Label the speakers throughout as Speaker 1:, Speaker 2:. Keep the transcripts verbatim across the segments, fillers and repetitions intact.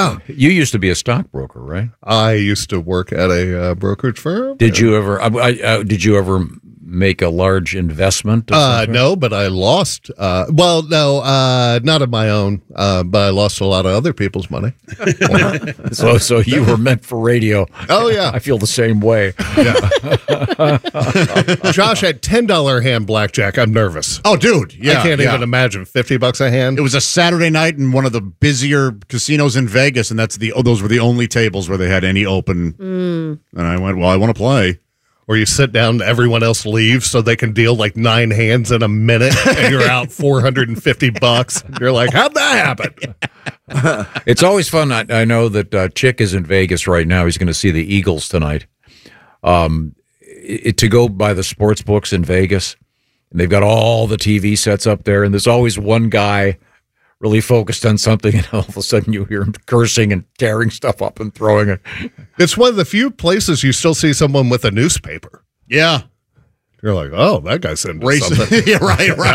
Speaker 1: Oh, you used to be a stockbroker, right?
Speaker 2: I used to work at a uh, brokerage firm.
Speaker 1: Did you ever? I, I, uh, did you ever make a large investment?
Speaker 2: Uh, no, but I lost. Uh, well, no, uh, not of my own, uh, but I lost a lot of other people's money.
Speaker 1: so, so you were meant for radio.
Speaker 2: Oh yeah,
Speaker 1: I feel the same way.
Speaker 2: Yeah. Josh had ten dollar hand blackjack. I'm nervous.
Speaker 3: Oh, dude, yeah,
Speaker 2: I can't
Speaker 3: yeah.
Speaker 2: even imagine fifty bucks a hand.
Speaker 3: It was a Saturday night in one of the busier casinos in Vegas, and that's the oh, those were the only tables where they had any open.
Speaker 4: Mm.
Speaker 3: And I went, well, I want to play.
Speaker 2: Or you sit down, everyone else leaves so they can deal like nine hands in a minute, and you're out four hundred fifty bucks. You're like, how'd that happen?
Speaker 1: It's always fun. I, I know that uh, Chick is in Vegas right now. He's going to see the Eagles tonight. Um, it, to go by the sports books in Vegas, and they've got all the T V sets up there, and there's always one guy really focused on something, and all of a sudden you hear him cursing and tearing stuff up and throwing it.
Speaker 2: It's one of the few places you still see someone with a newspaper.
Speaker 3: Yeah.
Speaker 2: You're like, oh, that guy's into
Speaker 3: Racist.
Speaker 2: something.
Speaker 3: Yeah,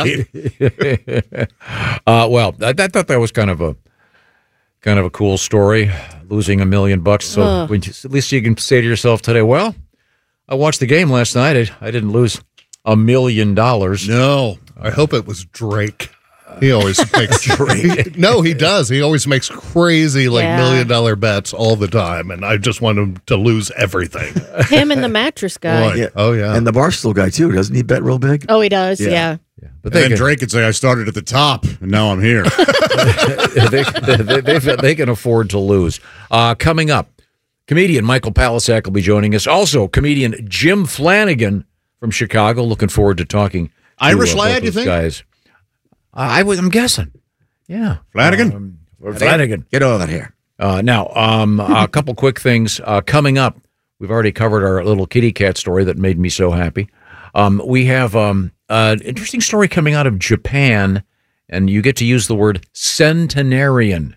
Speaker 3: right, right.
Speaker 1: uh, well, I, I thought that was kind of a kind of a cool story, losing a million bucks. So
Speaker 4: Ugh.
Speaker 1: when you, at least you can say to yourself today, well, I watched the game last night. I, I didn't lose a million dollars.
Speaker 3: No.
Speaker 2: I hope it was Drake. He always makes Drake. No, he does. He always makes crazy, like,
Speaker 4: Yeah.
Speaker 2: million dollar bets all the time, and I just want him to lose everything.
Speaker 4: Him and the mattress guy.
Speaker 2: Boy, oh, yeah.
Speaker 5: And the Barstool guy, too. Doesn't he bet real big?
Speaker 4: Oh, he does,
Speaker 5: Yeah.
Speaker 4: yeah.
Speaker 1: Yeah, but
Speaker 3: And
Speaker 1: they
Speaker 3: then
Speaker 1: can,
Speaker 3: Drake could say, I started at the top, and now I'm here.
Speaker 1: they, they, they, they, they can afford to lose. Uh, coming up, comedian Michael Palasak will be joining us. Also, comedian Jim Flanagan from Chicago. Looking forward to talking. To,
Speaker 3: Irish
Speaker 1: uh,
Speaker 3: lad,
Speaker 1: both
Speaker 3: you
Speaker 1: those
Speaker 3: think?
Speaker 1: Guys, I, I was. I'm guessing. Yeah,
Speaker 3: Flanagan?
Speaker 1: Um, Flanagan.
Speaker 5: Get over here.
Speaker 1: Uh, now, um, a couple quick things uh, coming up. We've already covered our little kitty cat story that made me so happy. Um, we have um, an interesting story coming out of Japan, and you get to use the word centenarian.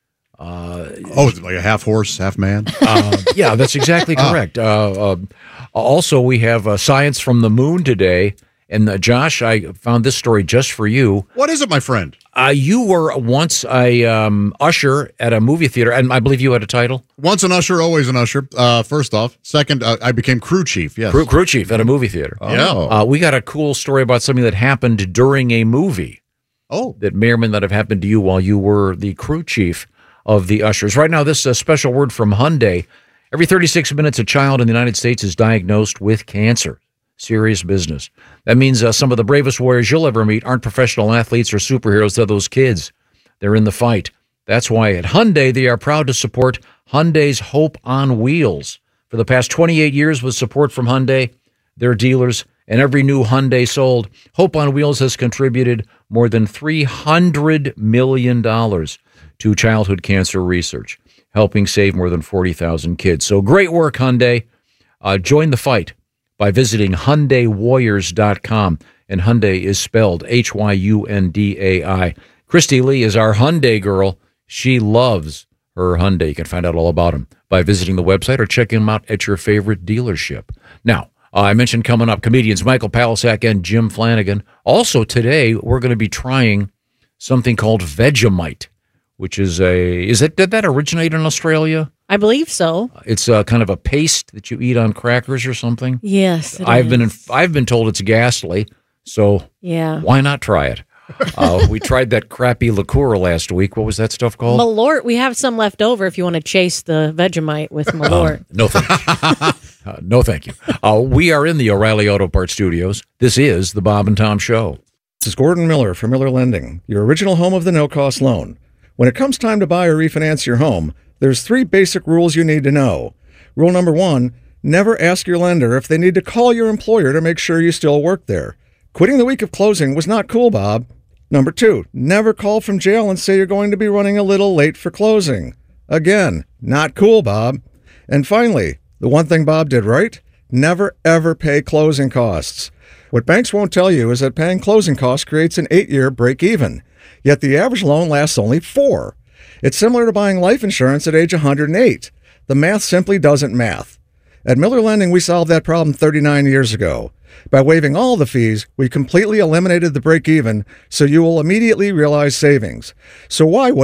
Speaker 1: Uh,
Speaker 3: oh, is it like a half horse, half man?
Speaker 1: uh, yeah, that's exactly correct. Uh, uh, also, we have uh, science from the moon today. And uh, Josh, I found this story just for you.
Speaker 3: What is it, my friend?
Speaker 1: Uh, you were once a um, usher at a movie theater, and I believe you had a title?
Speaker 3: Once an usher, always an usher. Uh, first off. Second, uh, I became crew chief, yes.
Speaker 1: Crew, crew chief at a movie theater.
Speaker 3: Yeah.
Speaker 1: Uh, we got a cool story about something that happened during a movie.
Speaker 3: Oh.
Speaker 1: That may or may not have happened to you while you were the crew chief of the ushers. Right now, this is a special word from Hyundai. Every thirty-six minutes, a child in the United States is diagnosed with cancer. Serious business. That means uh, some of the bravest warriors you'll ever meet aren't professional athletes or superheroes. They're those kids. They're in the fight. That's why at Hyundai, they are proud to support Hyundai's Hope on Wheels. For the past twenty-eight years, with support from Hyundai, their dealers, and every new Hyundai sold, Hope on Wheels has contributed more than three hundred million dollars to childhood cancer research, helping save more than forty thousand kids. So great work, Hyundai. Uh, join the fight by visiting Hyundai Warriors dot com. And Hyundai is spelled H Y U N D A I. Christy Lee is our Hyundai girl. She loves her Hyundai. You can find out all about them by visiting the website or checking them out at your favorite dealership. Now, uh, I mentioned coming up comedians Michael Palasak and Jim Flanagan. Also today, we're going to be trying something called Vegemite, which is a, is it, did that originate in Australia?
Speaker 4: I believe so.
Speaker 1: It's a kind of a paste that you eat on crackers or something.
Speaker 4: Yes, it
Speaker 1: I've
Speaker 4: is.
Speaker 1: been in, I've been told it's ghastly, so
Speaker 4: Yeah.
Speaker 1: why not try it? Uh, we tried that crappy liqueur last week. What was that stuff called?
Speaker 4: Malort. We have some left over if you want to chase the Vegemite with Malort.
Speaker 1: Um, no, thank you. uh, no, thank you. Uh, we are in the O'Reilly Auto Parts Studios. This is the Bob and Tom Show.
Speaker 6: This is Gordon Miller from Miller Lending, your original home of the no-cost loan. When it comes time to buy or refinance your home, there's three basic rules you need to know. Rule number one, never ask your lender if they need to call your employer to make sure you still work there. Quitting the week of closing was not cool, Bob. Number two, never call from jail and say you're going to be running a little late for closing. Again, not cool, Bob. And finally, the one thing Bob did right, never ever pay closing costs. What banks won't tell you is that paying closing costs creates an eight-year break-even, yet the average loan lasts only four. It's similar to buying life insurance at age one hundred eight. The math simply doesn't math. At Miller Lending, we solved that problem thirty-nine years ago. By waiving all the fees, we completely eliminated the break-even, so you will immediately realize savings. So why wait?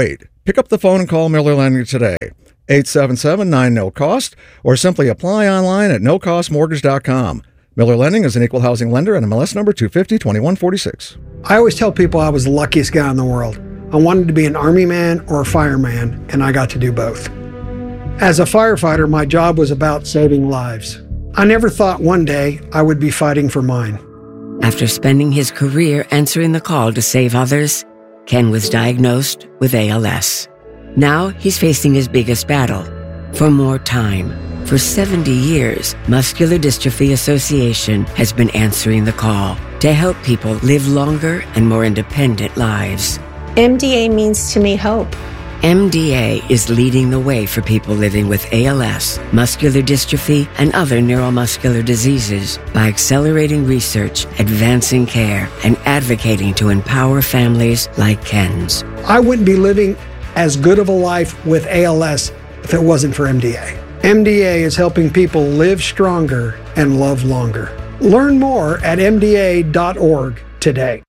Speaker 6: Pick up the phone and call Miller Lending today. eight seven seven, nine, N O, COST, or simply apply online at no cost mortgage dot com. Miller Lending is an equal housing lender and M L S number two fifty, twenty-one forty-six.
Speaker 7: I always tell people I was the luckiest guy in the world. I wanted to be an Army man or a fireman, and I got to do both. As a firefighter, my job was about saving lives. I never thought one day I would be fighting for mine.
Speaker 8: After spending his career answering the call to save others, Ken was diagnosed with A L S. Now he's facing his biggest battle, for more time. For seventy years, Muscular Dystrophy Association has been answering the call to help people live longer and more independent lives.
Speaker 9: M D A means to me hope.
Speaker 8: M D A is leading the way for people living with A L S, muscular dystrophy, and other neuromuscular diseases by accelerating research, advancing care, and advocating to empower families like Ken's.
Speaker 7: I wouldn't be living as good of a life with A L S if it wasn't for M D A. M D A is helping people live stronger and love longer. Learn more at M D A dot org today.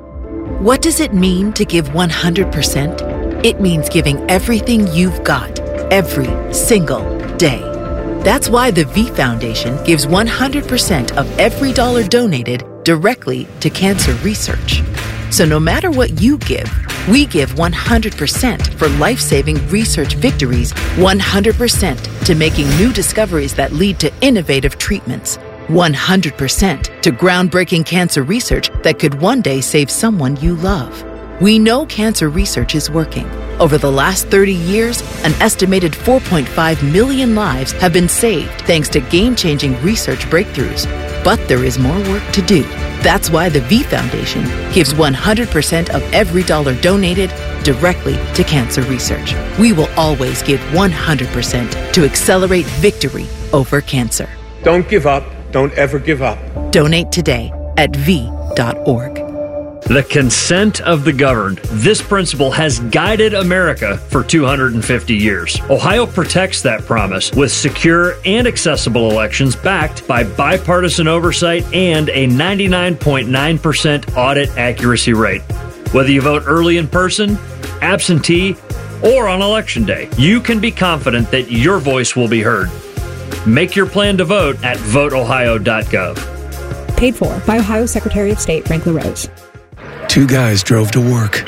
Speaker 10: What does it mean to give one hundred percent? It means giving everything you've got, every single day. That's why the V Foundation gives one hundred percent of every dollar donated directly to cancer research. So no matter what you give, we give one hundred percent for life-saving research victories, one hundred percent to making new discoveries that lead to innovative treatments, one hundred percent to groundbreaking cancer research that could one day save someone you love. We know cancer research is working. Over the last thirty years, an estimated four point five million lives have been saved thanks to game-changing research breakthroughs. But there is more work to do. That's why the V Foundation gives one hundred percent of every dollar donated directly to cancer research. We will always give one hundred percent to accelerate victory over cancer.
Speaker 11: Don't give up. Don't ever give up.
Speaker 10: Donate today at V dot org.
Speaker 12: The consent of the governed. This principle has guided America for two hundred fifty years. Ohio protects that promise with secure and accessible elections backed by bipartisan oversight and a ninety-nine point nine percent audit accuracy rate. Whether you vote early in person, absentee, or on election day, you can be confident that your voice will be heard. Make your plan to vote at vote ohio dot gov.
Speaker 13: Paid for by Ohio Secretary of State Frank LaRose.
Speaker 14: Two guys drove to work.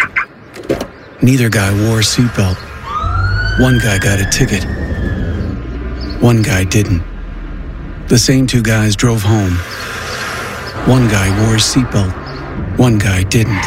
Speaker 14: Neither guy wore a seatbelt. One guy got a ticket. One guy didn't. The same two guys drove home. One guy wore his seatbelt. One guy didn't.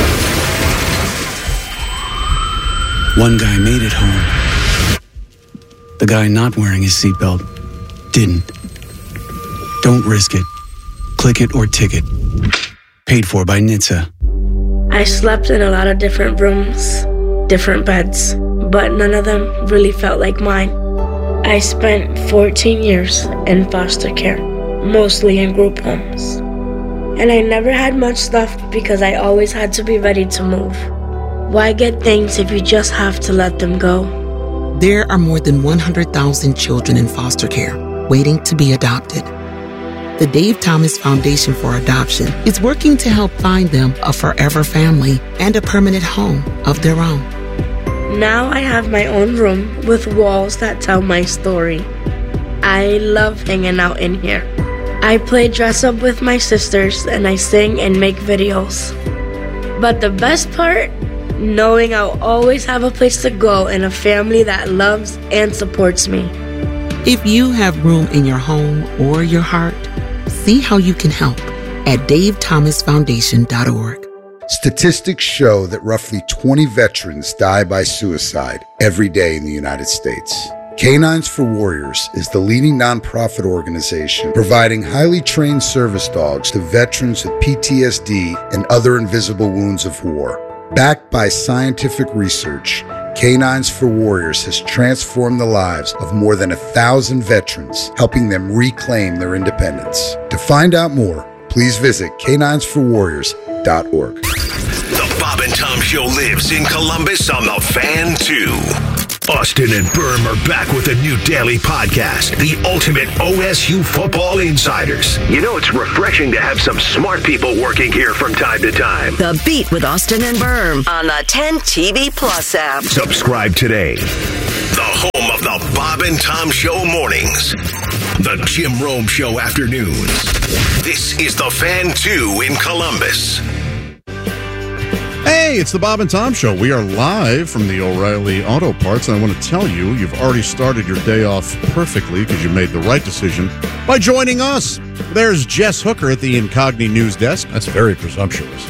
Speaker 14: One guy made it home. The guy not wearing his seatbelt didn't. Don't risk it. Click it or ticket. Paid for by N H T S A.
Speaker 15: I slept in a lot of different rooms, different beds, but none of them really felt like mine. I spent fourteen years in foster care, mostly in group homes. And I never had much stuff because I always had to be ready to move. Why get things if you just have to let them go?
Speaker 16: There are more than one hundred thousand children in foster care waiting to be adopted. The Dave Thomas Foundation for Adoption is working to help find them a forever family and a permanent home of their own.
Speaker 15: Now I have my own room with walls that tell my story. I love hanging out in here. I play dress up with my sisters and I sing and make videos. But the best part? Knowing I'll always have a place to go and a family that loves and supports me.
Speaker 16: If you have room in your home or your heart, see how you can help at dave thomas foundation dot org.
Speaker 17: Statistics show that roughly twenty veterans die by suicide every day in the United States. Canines for Warriors is the leading nonprofit organization providing highly trained service dogs to veterans with P T S D and other invisible wounds of war. Backed by scientific research, Canines for Warriors has transformed the lives of more than a thousand veterans, helping them reclaim their independence. To find out more, please visit canines for warriors dot org.
Speaker 18: The Bob and Tom Show lives in Columbus on the Fan two. Austin and Berm are back with a new daily podcast, the Ultimate O S U Football Insiders. You know, it's refreshing to have some smart people working here from time to time.
Speaker 19: The Beat with Austin and Berm on the ten T V Plus app.
Speaker 18: Subscribe today. The home of the Bob and Tom Show mornings. The Jim Rome Show afternoons. This is The Fan two in Columbus.
Speaker 3: Hey, it's the Bob and Tom Show. We are live from the O'Reilly Auto Parts, and I want to tell you, you've already started your day off perfectly because you made the right decision by joining us. There's Jess Hooker at the Incogni News Desk.
Speaker 1: That's very presumptuous.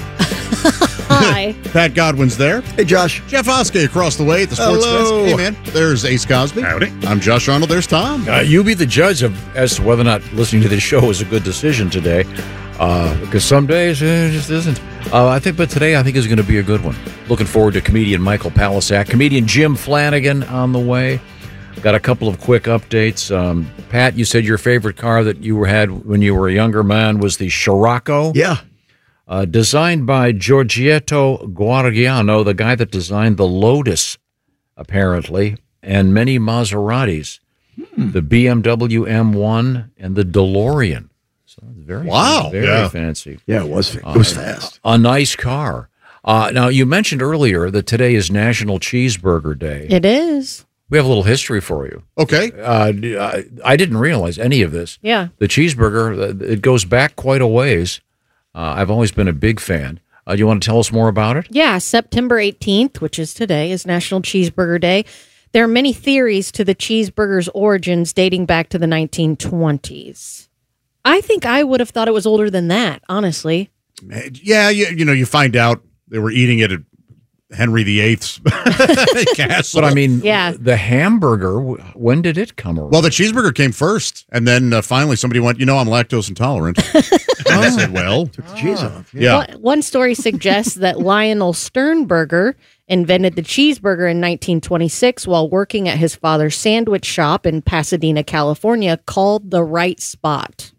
Speaker 4: Hi.
Speaker 3: Pat Godwin's there.
Speaker 5: Hey, Josh.
Speaker 3: Jeff Oskey across the way at the Sports
Speaker 1: Hello.
Speaker 3: Desk. Hey, man. There's Ace Cosby.
Speaker 2: Howdy.
Speaker 3: I'm Josh Arnold. There's Tom.
Speaker 1: Uh, you be the judge of as to whether or not listening to this show is a good decision today, uh, because some days eh, it just isn't. Uh, I think, but today I think is going to be a good one. Looking forward to comedian Michael Palisak, comedian Jim Flanagan on the way. Got a couple of quick updates. Um, Pat, you said your favorite car that you had when you were a younger man was the Scirocco.
Speaker 5: Yeah.
Speaker 1: Uh, designed by Giorgetto Guargiano, the guy that designed the Lotus, apparently, and many Maseratis, hmm. the B M W M one, and the DeLorean. So it's very,
Speaker 3: wow,
Speaker 1: very
Speaker 3: yeah.
Speaker 1: fancy.
Speaker 5: Yeah, it was. It
Speaker 1: Uh,
Speaker 5: was fast.
Speaker 1: A nice car. Uh, now, you mentioned earlier that today is National Cheeseburger Day.
Speaker 4: It is.
Speaker 1: We have a little history for you.
Speaker 3: Okay.
Speaker 1: Uh, I, I didn't realize any of this.
Speaker 4: Yeah.
Speaker 1: The cheeseburger, it goes back quite a ways. Uh, I've always been a big fan. Uh, do you want to tell us more about it?
Speaker 4: Yeah, September eighteenth, which is today, is National Cheeseburger Day. There are many theories to the cheeseburger's origins dating back to the nineteen twenties. I think I would have thought it was older than that, honestly.
Speaker 3: Yeah, you, you know, you find out they were eating it at Henry the Eighth's castle.
Speaker 1: But I mean,
Speaker 4: Yeah.
Speaker 1: the hamburger, when did it come around?
Speaker 3: Well, the cheeseburger came first, and then uh, finally somebody went, you know, I'm lactose intolerant. And I said, well,
Speaker 5: Took the cheese off.
Speaker 3: yeah.
Speaker 4: One, one story suggests that Lionel Sternberger invented the cheeseburger in nineteen twenty-six while working at his father's sandwich shop in Pasadena, California, called The Right Spot.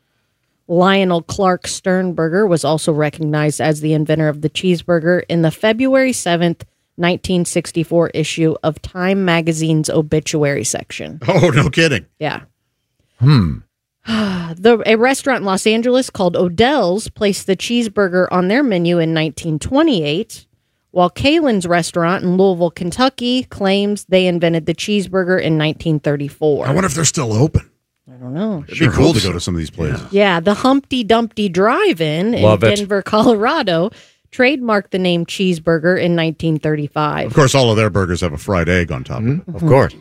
Speaker 4: Lionel Clark Sternberger was also recognized as the inventor of the cheeseburger in the February seventh, nineteen sixty-four issue of Time magazine's obituary section.
Speaker 3: Oh, no kidding.
Speaker 4: Yeah.
Speaker 1: Hmm.
Speaker 4: The, a restaurant in Los Angeles called Odell's placed the cheeseburger on their menu in nineteen twenty-eight, while Kalen's restaurant in Louisville, Kentucky claims they invented the cheeseburger in nineteen thirty-four.
Speaker 3: I wonder if they're still open.
Speaker 4: I don't know.
Speaker 3: It'd be cool to go to some of these places.
Speaker 4: Yeah, the Humpty Dumpty Drive-In in
Speaker 3: Love it.
Speaker 4: Denver, Colorado, trademarked the name cheeseburger in nineteen thirty-five.
Speaker 3: Of course, all of their burgers have a fried egg on top.
Speaker 4: Mm-hmm.
Speaker 1: Of course.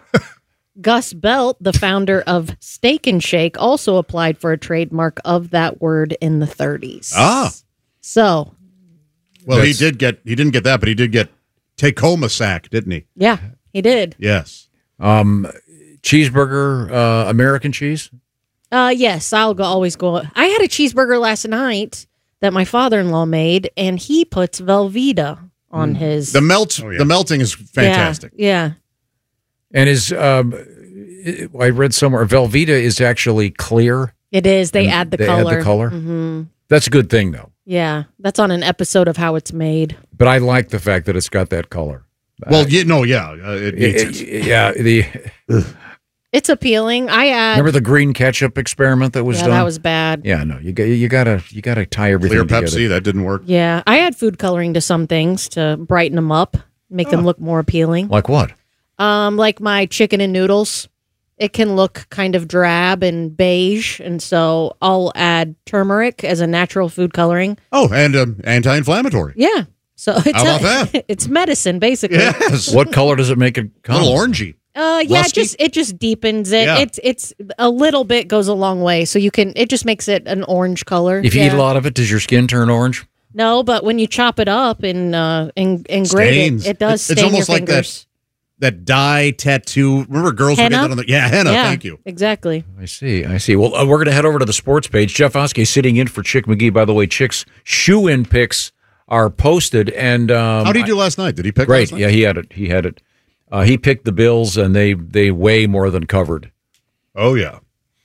Speaker 4: Gus Belt, the founder of Steak and Shake, also applied for a trademark of that word in the thirties.
Speaker 3: Ah.
Speaker 4: So,
Speaker 3: Well,
Speaker 1: That's-
Speaker 3: he did get, he didn't get that, but he did get Tacoma sack, didn't he?
Speaker 4: yeah, he did.
Speaker 3: Yes.
Speaker 1: Um, cheeseburger, uh, American cheese?
Speaker 4: Uh, yes, I'll go. Always go. I had a cheeseburger last night that my father-in-law made, and he puts Velveeta on his.
Speaker 3: The melt, the melting is fantastic.
Speaker 4: Yeah. yeah.
Speaker 1: And is, um, I read somewhere, Velveeta is actually clear.
Speaker 4: It is. They
Speaker 1: And
Speaker 4: add the
Speaker 1: they add the
Speaker 4: color.
Speaker 1: color?
Speaker 4: hmm
Speaker 1: That's a good thing, though.
Speaker 4: Yeah, that's on an episode of How It's Made.
Speaker 1: But I like the fact that it's got that color.
Speaker 3: Well, you know, yeah. Uh, it needs
Speaker 1: It-
Speaker 3: it.
Speaker 1: it- yeah, the
Speaker 4: It's appealing. I add.
Speaker 1: remember the green ketchup experiment that was
Speaker 4: yeah,
Speaker 1: done?
Speaker 4: that was bad.
Speaker 1: Yeah, no, you got you gotta you gotta tie everything
Speaker 3: Clear
Speaker 1: together.
Speaker 3: Pepsi, that didn't work.
Speaker 4: Yeah, I add food coloring to some things to brighten them up, make them look more appealing.
Speaker 1: Like what?
Speaker 4: Um, like my chicken and noodles, it can look kind of drab and beige, and so I'll add turmeric as a natural food coloring.
Speaker 3: Oh, and um, anti-inflammatory.
Speaker 4: Yeah, so it's
Speaker 3: How about
Speaker 4: a-
Speaker 3: that?
Speaker 4: it's medicine basically.
Speaker 3: Yes.
Speaker 1: What color does it make it
Speaker 3: A
Speaker 1: come?
Speaker 3: little orangey.
Speaker 4: Uh, yeah, it
Speaker 3: Lusty?
Speaker 4: just it just deepens it.
Speaker 3: Yeah.
Speaker 4: It's it's a little bit goes a long way, so you can it just makes it an orange color.
Speaker 1: If you
Speaker 4: Yeah.
Speaker 1: eat a lot of it, does your skin turn orange?
Speaker 4: No, but when you chop it up and uh and, and grate
Speaker 3: Stains.
Speaker 4: it, it does
Speaker 3: It's
Speaker 4: stain
Speaker 3: almost
Speaker 4: your
Speaker 3: like that-
Speaker 4: fingers.
Speaker 3: That dye tattoo. Remember girls would
Speaker 4: Henna?
Speaker 3: get that on the yeah, henna,
Speaker 4: Yeah,
Speaker 3: thank you.
Speaker 4: Exactly.
Speaker 1: I see. I see. Well, uh, we're going to head over to the sports page. Jeff Oskey sitting in for Chick McGee. By the way, Chick's shoe-in picks are posted. And um,
Speaker 3: How did he do last night? Did he pick
Speaker 1: Great.
Speaker 3: last night?
Speaker 1: Yeah, he had it. He had it. Uh, he picked the Bills, and they they way more than covered.
Speaker 2: Oh, yeah.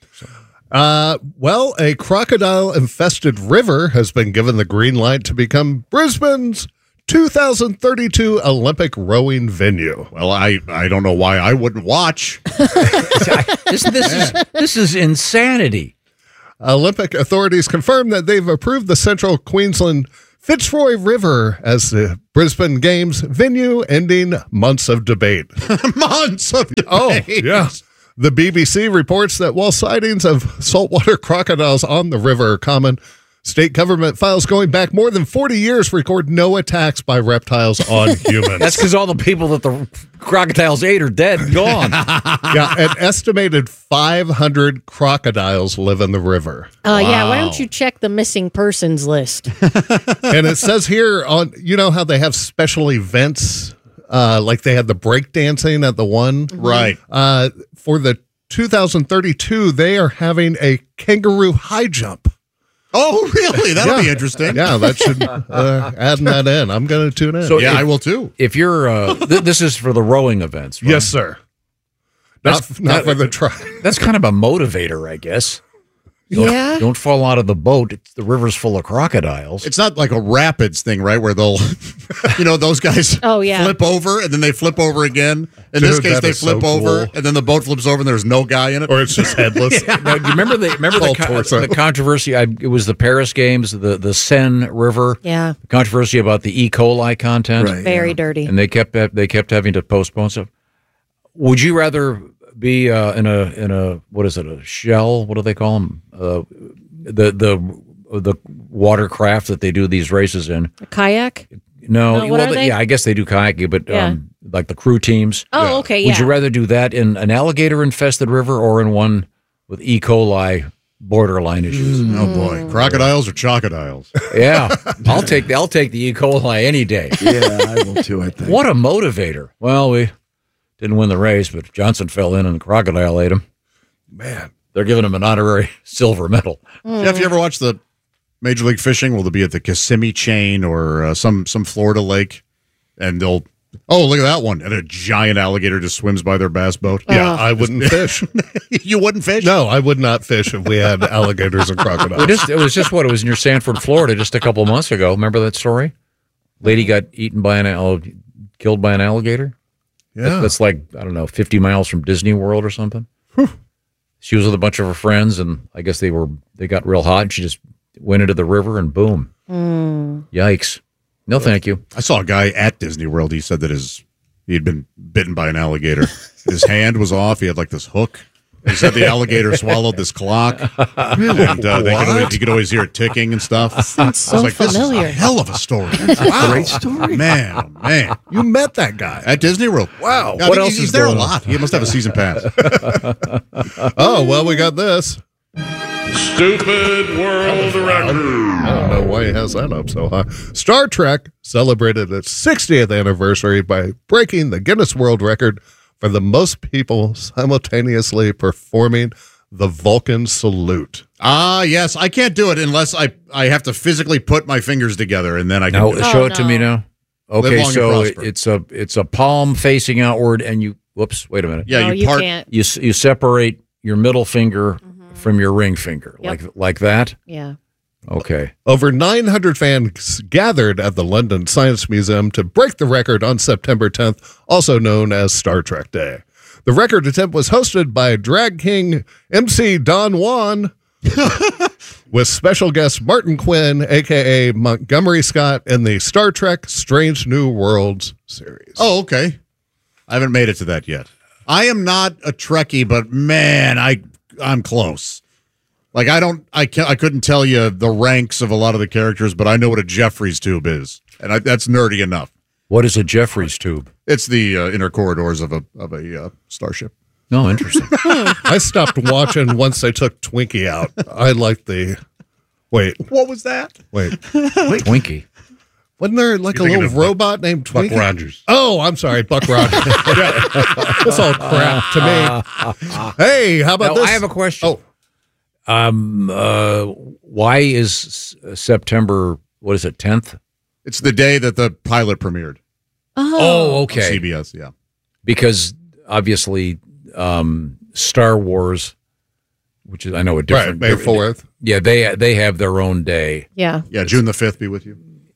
Speaker 2: Uh, well, a crocodile-infested river has been given the green light to become Brisbane's two thousand thirty-two Olympic rowing venue.
Speaker 3: Well, I, I don't know why I wouldn't watch.
Speaker 1: this, this, is, this is insanity.
Speaker 2: Olympic authorities confirmed that they've approved the Central Queensland Fitzroy River as the Brisbane Games venue, ending months of debate.
Speaker 3: months of debate.
Speaker 2: Oh, yeah. The B B C reports that while sightings of saltwater crocodiles on the river are common, state government files going back more than forty years record no attacks by reptiles on humans.
Speaker 1: That's because all the people that the crocodiles ate are dead and gone.
Speaker 2: Yeah, an estimated five hundred crocodiles live in the river.
Speaker 4: Oh, uh, wow. Yeah. Why don't you check the missing persons list?
Speaker 2: And it says here on, you know how they have special events, uh, like they had the breakdancing at the one?
Speaker 3: Right.
Speaker 2: Uh, for the two thousand thirty-two, they are having a kangaroo high jump.
Speaker 3: Oh, really? That'll
Speaker 2: Yeah.
Speaker 3: be interesting.
Speaker 2: Yeah, that should uh, adding that in. I'm going to tune in.
Speaker 3: So yeah,
Speaker 1: if-
Speaker 3: I will too.
Speaker 1: If you're, uh, th- this is for the rowing events, right?
Speaker 2: Yes, sir. Not,
Speaker 1: That's-
Speaker 2: not
Speaker 1: that-
Speaker 2: for the try.
Speaker 1: That's kind of a motivator, I guess. Don't,
Speaker 4: Yeah.
Speaker 1: Don't fall out of the boat. It's, the river's full of crocodiles.
Speaker 3: It's not like a rapids thing, right? Where they'll, you know, those guys
Speaker 4: Oh, yeah.
Speaker 3: flip over and then they flip over again. In
Speaker 2: Dude,
Speaker 3: this case,
Speaker 2: that
Speaker 3: they
Speaker 2: is
Speaker 3: flip
Speaker 2: so
Speaker 3: over
Speaker 2: cool.
Speaker 3: and then the boat flips over and there's no guy in it.
Speaker 2: Or it's just headless.
Speaker 1: Now, do you remember the remember the,
Speaker 2: Full
Speaker 1: co-
Speaker 2: torso.
Speaker 1: the controversy? I, it was the Paris Games, the the Seine River.
Speaker 4: Yeah.
Speaker 1: The controversy about the E. coli content,
Speaker 5: Right.
Speaker 4: Very dirty.
Speaker 1: and they kept they kept having to postpone stuff. Would you rather be uh, in a in a what is it a shell? What do they call them? Uh, the the the watercraft that they do these races in.
Speaker 4: A kayak?
Speaker 1: No,
Speaker 4: No, what
Speaker 1: well,
Speaker 4: are they?
Speaker 1: yeah, I guess they do kayaking, but
Speaker 4: Yeah.
Speaker 1: um, like the crew teams.
Speaker 4: Oh, okay, yeah.
Speaker 1: Would you rather do that in an alligator-infested river or in one with E. coli borderline issues?
Speaker 3: Oh boy, crocodiles or chocodiles?
Speaker 1: Yeah, I'll take the, I'll take the E. coli any day.
Speaker 5: Yeah, I will too, I think.
Speaker 1: What a motivator! Well, we didn't win the race, but Johnson fell in and the crocodile ate him.
Speaker 2: Man.
Speaker 1: They're giving him an honorary silver medal.
Speaker 3: Jeff, you ever watch the Major League Fishing? Will they be at the Kissimmee chain or uh, some some Florida lake, and they'll oh look at that one, and a giant alligator just swims by their bass boat.
Speaker 2: Yeah, I wouldn't fish.
Speaker 3: You wouldn't fish?
Speaker 2: No, I would not fish if we had alligators and crocodiles.
Speaker 1: It, just, it was just what it was near Sanford, Florida, just a couple of months ago. Remember that story? Lady got eaten by an al- killed by an alligator.
Speaker 2: Yeah.
Speaker 1: That's like I don't know, fifty miles from Disney World or something. She was with a bunch of her friends, and I guess they were they got real hot. And she just went into the river, and boom,
Speaker 4: Mm.
Speaker 1: yikes! No, thank you.
Speaker 3: I saw a guy at Disney World. He said that his he had been bitten by an alligator. His hand was off. He had like this hook. He said the alligator swallowed this clock.
Speaker 5: Really?
Speaker 3: And uh, they could always,
Speaker 5: What?
Speaker 3: you could always hear it ticking and stuff.
Speaker 4: Sounds so
Speaker 3: I was like, this
Speaker 4: familiar.
Speaker 3: is a hell of a story.
Speaker 5: a great story.
Speaker 3: Man, oh, man.
Speaker 2: You met that guy.
Speaker 3: At Disney World.
Speaker 2: Wow.
Speaker 3: Yeah, I
Speaker 1: What
Speaker 3: think
Speaker 1: else
Speaker 3: he's,
Speaker 1: is
Speaker 3: he's there a
Speaker 1: going on?
Speaker 3: lot. He must have a season pass.
Speaker 2: Oh, well, we got this.
Speaker 20: Stupid world record.
Speaker 2: I don't know why he has that up so high. Star Trek celebrated its sixtieth anniversary by breaking the Guinness World Record for the most people simultaneously performing the Vulcan salute.
Speaker 3: Ah, yes. I can't do it unless I, I have to physically put my fingers together, and then I can
Speaker 1: No,
Speaker 3: do it.
Speaker 1: show
Speaker 4: Oh,
Speaker 1: it to
Speaker 4: no.
Speaker 1: me now.
Speaker 3: Live
Speaker 1: Okay,
Speaker 3: long and
Speaker 1: so
Speaker 3: prosper.
Speaker 1: it's a it's a palm facing outward, and you whoops, wait a minute.
Speaker 3: Yeah,
Speaker 4: No,
Speaker 3: you
Speaker 4: you
Speaker 3: part.
Speaker 4: can't.
Speaker 1: You s- you separate your middle finger from your ring finger,
Speaker 4: Yep.
Speaker 1: like like that.
Speaker 4: Yeah.
Speaker 1: Okay.
Speaker 2: Over nine hundred fans gathered at the London Science Museum to break the record on September tenth, also known as Star Trek Day. The record attempt was hosted by drag king M C Don Juan with special guest Martin Quinn, a k a. Montgomery Scott, in the Star Trek Strange New Worlds series.
Speaker 3: Oh, okay. I haven't made it to that yet. I am not a Trekkie, but man, I I'm close. Like I don't, I can't, I couldn't tell you the ranks of a lot of the characters, but I know what a Jeffries tube is, and I, that's nerdy enough.
Speaker 1: What is a Jeffries tube?
Speaker 3: It's the uh, inner corridors of a of a uh, starship.
Speaker 1: No, interesting.
Speaker 2: I stopped watching once they took Twinkie out. I liked the. Wait,
Speaker 3: What was that?
Speaker 2: wait.
Speaker 1: Twinkie.
Speaker 2: Wasn't there like
Speaker 20: You're
Speaker 2: a
Speaker 20: thinking
Speaker 2: little
Speaker 20: of Buck-
Speaker 2: robot named
Speaker 20: Buck
Speaker 2: Twinkie?
Speaker 20: Rogers.
Speaker 2: Oh, I'm sorry, Buck Rogers. Yeah. That's all crap to me. Hey, how about
Speaker 1: Now,
Speaker 2: this?
Speaker 1: I have a question.
Speaker 2: Oh,
Speaker 1: Um, uh, why is S- September? What is it? Tenth?
Speaker 3: It's the day that the pilot premiered.
Speaker 1: Oh,
Speaker 3: on
Speaker 1: okay.
Speaker 3: C B S, yeah.
Speaker 1: Because obviously, um, Star Wars, which is I know a different
Speaker 2: right, May fourth.
Speaker 1: Yeah, they they have their own day.
Speaker 4: Yeah.
Speaker 3: Yeah, June the fifth be with you.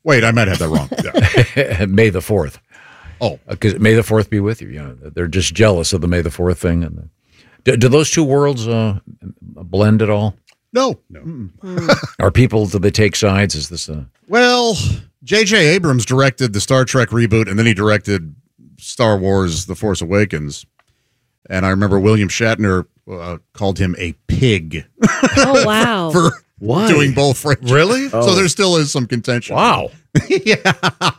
Speaker 3: Wait, I might have that wrong.
Speaker 1: Yeah. May the fourth.
Speaker 3: Oh.
Speaker 1: Because May the fourth be with you. You know, they're just jealous of the May the fourth thing. And the, do, do those two worlds uh, blend at all?
Speaker 3: No. No.
Speaker 1: Are people, do they take sides? Is this a...
Speaker 3: Well, J J. Abrams directed the Star Trek reboot, and then he directed Star Wars The Force Awakens. And I remember William Shatner uh, called him a pig.
Speaker 4: Oh, wow.
Speaker 3: for
Speaker 2: Why?
Speaker 3: doing both franchises.
Speaker 2: Really?
Speaker 3: So
Speaker 2: Oh.
Speaker 3: there still is some contention.
Speaker 1: Wow.
Speaker 3: Yeah.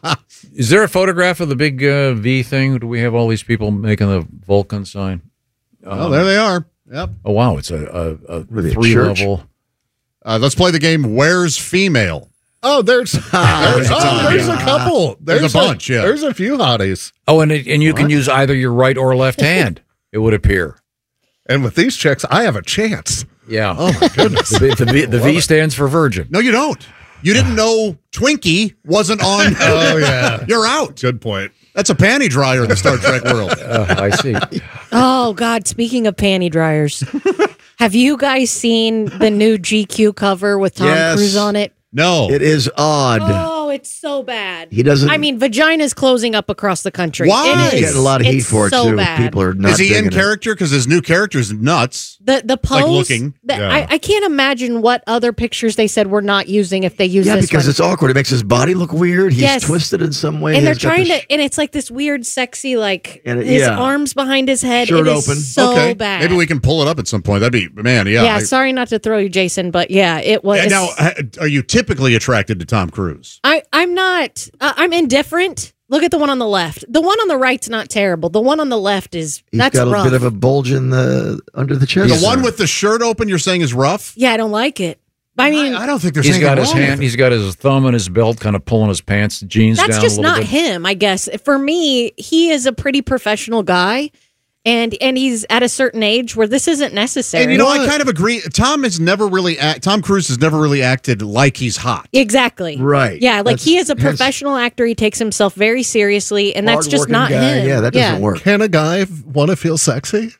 Speaker 1: Is there a photograph of the big uh, V thing? Do we have all these people making the Vulcan sign?
Speaker 3: Oh, there they are. Yep.
Speaker 1: Oh, wow. It's a, a, a
Speaker 5: Really, a
Speaker 1: three
Speaker 5: church?
Speaker 1: level.
Speaker 3: Uh, let's play the game Where's Female?
Speaker 2: Oh, there's there's, oh, there's a couple.
Speaker 3: There's a bunch, yeah.
Speaker 2: There's a few hotties.
Speaker 1: Oh, and it, and you can use either your right or left hand, it would appear.
Speaker 2: And with these checks, I have a chance.
Speaker 1: Yeah.
Speaker 2: Oh, my goodness.
Speaker 1: The, the, the, the V stands for virgin.
Speaker 3: No, you don't. You didn't know Twinkie wasn't on.
Speaker 2: Oh, yeah.
Speaker 3: You're out.
Speaker 2: Good point.
Speaker 3: That's a panty dryer in the Star Trek world.
Speaker 1: Uh, I see.
Speaker 4: Oh, God. Speaking of panty dryers, have you guys seen the new G Q cover with Tom
Speaker 5: Yes.
Speaker 4: Cruise on it?
Speaker 3: No.
Speaker 5: It is odd.
Speaker 4: Oh, it's so bad.
Speaker 5: He doesn't-
Speaker 4: I mean, vagina's closing up across the country.
Speaker 3: Why?
Speaker 4: It
Speaker 3: He's
Speaker 4: is.
Speaker 5: Getting a lot of heat
Speaker 4: It's
Speaker 5: for it,
Speaker 4: so
Speaker 5: too.
Speaker 4: Bad.
Speaker 5: People are not
Speaker 3: Is he in
Speaker 5: digging it.
Speaker 3: character? Because his new character's nuts.
Speaker 4: The the pose.
Speaker 3: Like looking.
Speaker 4: the-
Speaker 2: Yeah.
Speaker 4: I, I can't imagine what other pictures they said we're not using if they use
Speaker 5: Yeah,
Speaker 4: this
Speaker 5: because
Speaker 4: one.
Speaker 5: it's awkward. It makes his body look weird. He's
Speaker 4: Yes.
Speaker 5: twisted in some way.
Speaker 4: and they're
Speaker 5: He's got
Speaker 4: trying
Speaker 5: this-
Speaker 4: to, and it's like this weird, sexy, like
Speaker 5: And it-
Speaker 4: his
Speaker 5: yeah.
Speaker 4: arms behind his head.
Speaker 5: Shirt
Speaker 4: it is
Speaker 5: open.
Speaker 4: so
Speaker 3: okay.
Speaker 4: bad.
Speaker 3: Maybe we can pull it up at some point. That'd be, man, yeah.
Speaker 4: Yeah,
Speaker 3: I-
Speaker 4: sorry not to throw you, Jason, but yeah, it was.
Speaker 3: And now, ha- are you typically attracted to Tom Cruise?
Speaker 4: I, I'm not. Uh, I'm indifferent. Look at the one on the left. The one on the right's not terrible. The one on the left is
Speaker 5: He's
Speaker 4: that's
Speaker 5: got a
Speaker 4: rough.
Speaker 5: bit of a bulge in the under the chest.
Speaker 3: The one with the shirt open, you're saying is rough?
Speaker 4: yeah, I don't like it. I mean,
Speaker 3: I, I don't think there's
Speaker 1: He's
Speaker 3: anything
Speaker 1: got his
Speaker 3: wrong with
Speaker 1: hand.
Speaker 3: it.
Speaker 1: He's got his thumb in his belt, kind of pulling his pants, jeans
Speaker 4: that's
Speaker 1: down
Speaker 4: just
Speaker 1: a little
Speaker 4: not
Speaker 1: bit.
Speaker 4: him. I guess for me, he is a pretty professional guy, and and he's at a certain age where this isn't necessary.
Speaker 3: And you know, I kind of agree. Tom has never really act, Tom Cruise has never really acted like he's hot.
Speaker 4: Exactly.
Speaker 5: Right.
Speaker 4: Yeah, like
Speaker 5: That's-
Speaker 4: he is a
Speaker 5: hence-
Speaker 4: professional actor. He takes himself very seriously, and that's just
Speaker 5: Hard-working
Speaker 4: not
Speaker 5: guy.
Speaker 4: him.
Speaker 5: Yeah, that doesn't work.
Speaker 2: Can a guy want to feel sexy?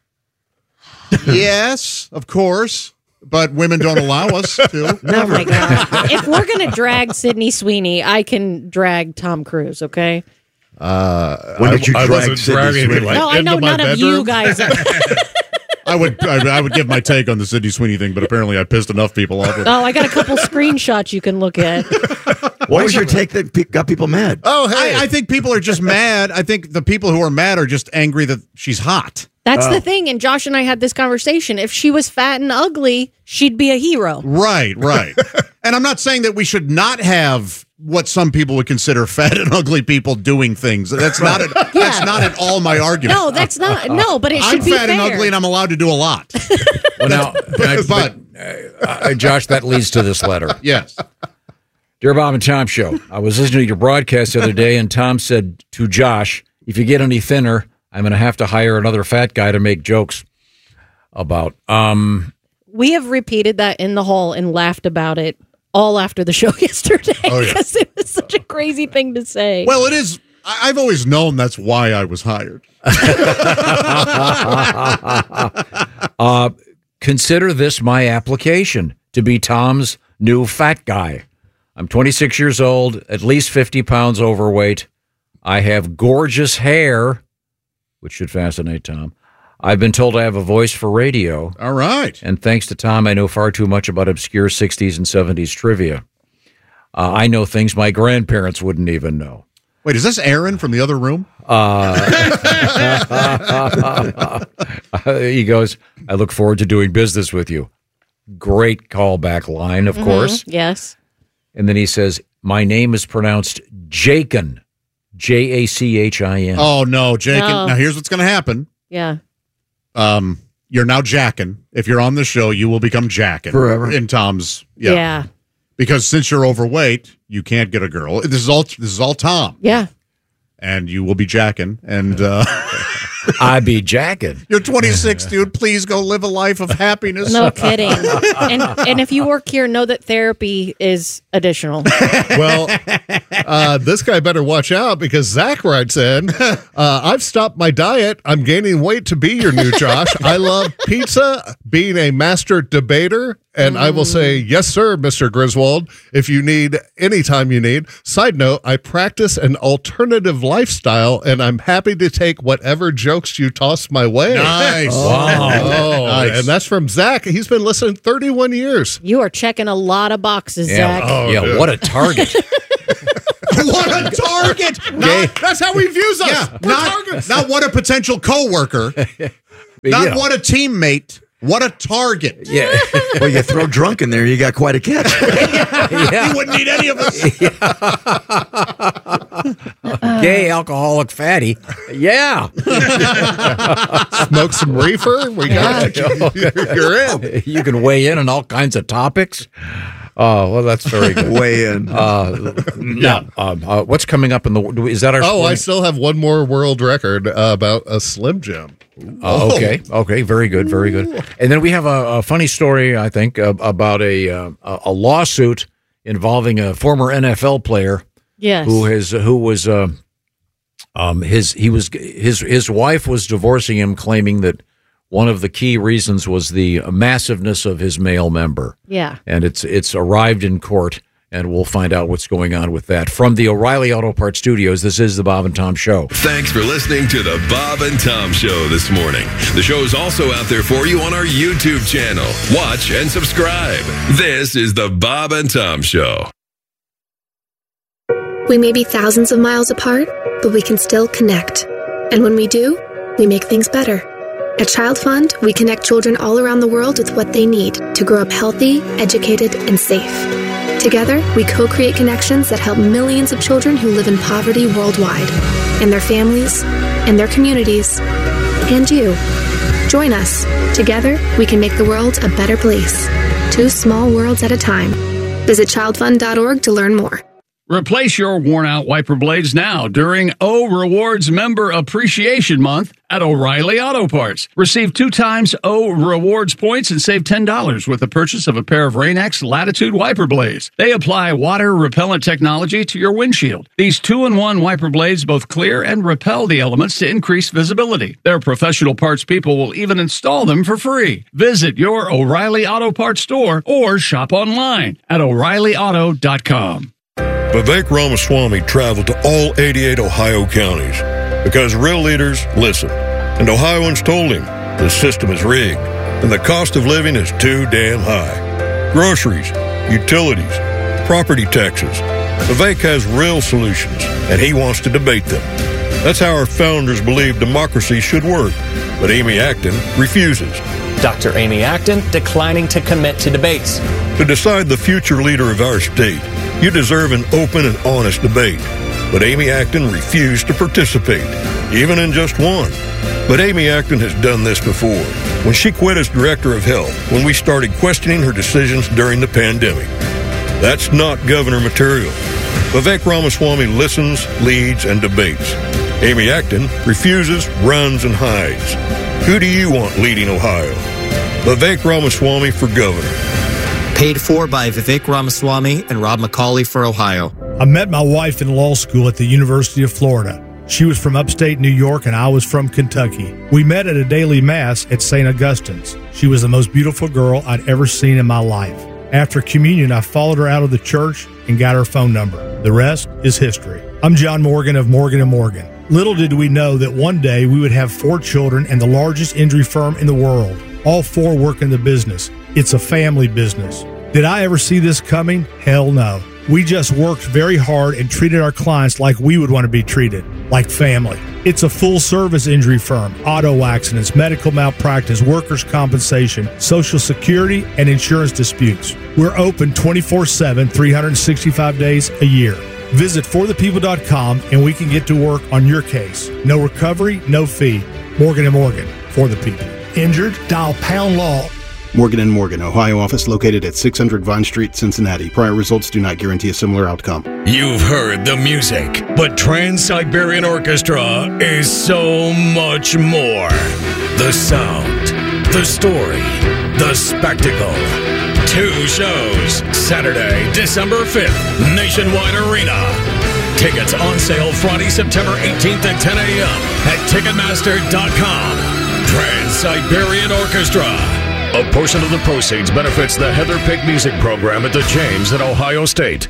Speaker 3: Yes, of course, but women don't allow us to.
Speaker 4: Oh my god! If we're gonna drag Sydney Sweeney, I can drag Tom Cruise. Okay.
Speaker 3: Uh,
Speaker 5: When did you
Speaker 2: I
Speaker 5: drag
Speaker 2: wasn't
Speaker 5: Sydney
Speaker 2: dragging
Speaker 5: Sweeney?
Speaker 2: it, like,
Speaker 4: no, I know
Speaker 2: into my
Speaker 4: none of you
Speaker 2: bedroom.
Speaker 4: guys.
Speaker 3: I would I, I would give my take on the Sydney Sweeney thing, but apparently I pissed enough people off with
Speaker 4: Oh, I got a couple screenshots you can look at.
Speaker 5: What was your take that pe- got people mad?
Speaker 2: Oh, hey.
Speaker 3: I, I think people are just mad. I think the people who are mad are just angry that she's hot.
Speaker 4: That's
Speaker 5: Oh.
Speaker 4: the thing. And Josh and I had this conversation. If she was fat and ugly, she'd be a hero.
Speaker 3: Right, right. And I'm not saying that we should not have what some people would consider fat and ugly people doing things. That's not at, that's not at all my argument.
Speaker 4: No, that's not. No, but it
Speaker 3: I'm
Speaker 4: should be
Speaker 3: fat
Speaker 4: fair.
Speaker 3: and ugly, and I'm allowed to do a lot.
Speaker 1: Well, now,
Speaker 3: but,
Speaker 1: but, uh, Josh, that leads to this letter.
Speaker 3: Yes.
Speaker 1: Dear Bob and Tom Show, I was listening to your broadcast the other day, and Tom said to Josh, if you get any thinner, I'm going to have to hire another fat guy to make jokes about. Um,
Speaker 4: We have repeated that in the hall and laughed about it all after the show yesterday
Speaker 3: Oh, yeah.
Speaker 4: because it was such a crazy thing to say.
Speaker 3: Well, it is. I- I've always known that's why I was hired.
Speaker 1: uh, consider this my application to be Tom's new fat guy. I'm twenty-six years old, at least fifty pounds overweight. I have gorgeous hair, which should fascinate Tom. I've been told I have a voice for radio.
Speaker 3: All right.
Speaker 1: And thanks to Tom, I know far too much about obscure sixties and seventies trivia. Uh, I know things my grandparents wouldn't even know.
Speaker 3: Wait, is this Aaron from the other room?
Speaker 1: Uh, he goes, I look forward to doing business with you. Great callback line, of
Speaker 4: Mhm,
Speaker 1: course.
Speaker 4: Yes.
Speaker 1: And then he says, my name is pronounced Jakin, J A C H I N.
Speaker 3: Oh, no, Jake.
Speaker 4: No.
Speaker 3: Now, here's what's going to happen.
Speaker 4: Yeah.
Speaker 3: Um, you're now Jackin. If you're on the show, you will become Jackin.
Speaker 5: Forever.
Speaker 3: In Tom's. Yeah.
Speaker 4: Yeah.
Speaker 3: Because since you're overweight, you can't get a girl. This is all. This is all Tom.
Speaker 4: Yeah.
Speaker 3: And you will be Jackin. And uh,
Speaker 1: I be jacking.
Speaker 3: You're twenty-six, dude. Please go live a life of happiness.
Speaker 4: No kidding. And and if you work here, know that therapy is additional.
Speaker 2: Well, uh, this guy better watch out because Zach writes in, uh, I've stopped my diet. I'm gaining weight to be your new Josh. I love pizza, being a master debater. And mm. I will say, yes, sir, Mister Griswold, if you need any time you need. Side note, I practice an alternative lifestyle, and I'm happy to take whatever jokes you toss my way.
Speaker 3: Nice.
Speaker 2: Oh,
Speaker 3: Wow. Nice.
Speaker 2: And that's from Zach. He's been listening thirty-one years.
Speaker 4: You are checking a lot of boxes,
Speaker 1: Yeah,
Speaker 4: Zach.
Speaker 1: oh, yeah. What a target!
Speaker 3: What a target! Not,
Speaker 2: That's how he views us.
Speaker 3: yeah,
Speaker 2: We're
Speaker 3: not,
Speaker 2: targets.
Speaker 3: not what a potential coworker, not
Speaker 1: Yeah.
Speaker 3: what a teammate. What a target.
Speaker 1: Yeah.
Speaker 5: Well, you throw drunk in there, you got quite a catch.
Speaker 3: He wouldn't need any of us.
Speaker 1: Gay, alcoholic, fatty. Yeah.
Speaker 2: Smoke some reefer. We got you. You're in.
Speaker 1: You can weigh in on all kinds of topics. Oh, well, that's very good.
Speaker 5: Weigh in.
Speaker 1: Uh, yeah. Um, uh, what's coming up in the? Is that our?
Speaker 2: Oh, I
Speaker 1: sporting-
Speaker 2: still have one more world record uh, about a Slim Jim.
Speaker 1: Oh, okay. Okay. Very good. Very good. And then we have a, a funny story, I think, uh, about a uh, a lawsuit involving a former N F L player.
Speaker 4: Yes.
Speaker 1: Who has who was uh, um his he was his his wife was divorcing him, claiming that one of the key reasons was the massiveness of his male member.
Speaker 4: Yeah.
Speaker 1: And it's it's arrived in court. And we'll find out what's going on with that. From the O'Reilly Auto Parts Studios, this is the Bob and Tom Show.
Speaker 18: Thanks for listening to the Bob and Tom Show this morning. The show is also out there for you on our YouTube channel. Watch and subscribe. This is the Bob and Tom Show.
Speaker 21: We may be thousands of miles apart, but we can still connect. And when we do, we make things better. At Child Fund, we connect children all around the world with what they need to grow up healthy, educated, and safe. Together, we co-create connections that help millions of children who live in poverty worldwide, and their families, and their communities, and you. Join us. Together, we can make the world a better place. Two small worlds at a time. Visit child fund dot org to learn more.
Speaker 22: Replace your worn-out wiper blades now during O Rewards Member Appreciation Month at O'Reilly Auto Parts. Receive two times O Rewards points and save ten dollars with the purchase of a pair of Rain-X Latitude wiper blades. They apply water-repellent technology to your windshield. These two-in-one wiper blades both clear and repel the elements to increase visibility. Their professional parts people will even install them for free. Visit your O'Reilly Auto Parts store or shop online at O'Reilly Auto dot com.
Speaker 23: Vivek Ramaswamy traveled to all eighty-eight Ohio counties because real leaders listen. And Ohioans told him the system is rigged and the cost of living is too damn high. Groceries, utilities, property taxes. Vivek has real solutions and he wants to debate them. That's how our founders believed democracy should work. But Amy Acton refuses.
Speaker 24: Doctor Amy Acton declining to commit to debates.
Speaker 23: To decide the future leader of our state, you deserve an open and honest debate. But Amy Acton refused to participate, even in just one. But Amy Acton has done this before, when she quit as director of health, when we started questioning her decisions during the pandemic. That's not governor material. Vivek Ramaswamy listens, leads, and debates. Amy Acton refuses, runs, and hides. Who do you want leading Ohio? Vivek Ramaswamy for governor.
Speaker 25: Paid for by Vivek Ramaswamy and Rob McCauley for Ohio.
Speaker 26: I met my wife in law school at the University of Florida. She was from upstate New York and I was from Kentucky. We met at a daily mass at Saint Augustine's. She was the most beautiful girl I'd ever seen in my life. After communion, I followed her out of the church and got her phone number. The rest is history. I'm John Morgan of Morgan and Morgan. Little did we know that one day we would have four children and the largest injury firm in the world. All four work in the business. It's a family business. Did I ever see this coming? Hell no. We just worked very hard and treated our clients like we would want to be treated, like family. It's a full-service injury firm, auto accidents, medical malpractice, workers' compensation, Social Security, and insurance disputes. We're open twenty-four seven, three hundred sixty-five days a year. Visit for the people dot com and we can get to work on your case. No recovery, no fee. Morgan and Morgan, for the people. Injured? Dial pound law
Speaker 6: Morgan and Morgan, Ohio office located at six hundred Vine Street, Cincinnati. Prior results do not guarantee a similar outcome.
Speaker 7: You've heard the music, but Trans-Siberian Orchestra is so much more. The sound, the story, the spectacle. Two shows, Saturday, December fifth, Nationwide Arena. Tickets on sale Friday, September eighteenth at ten a.m. at Ticketmaster dot com. Trans-Siberian Orchestra. A portion of the proceeds benefits the Heather Pick Music Program at the James at Ohio State.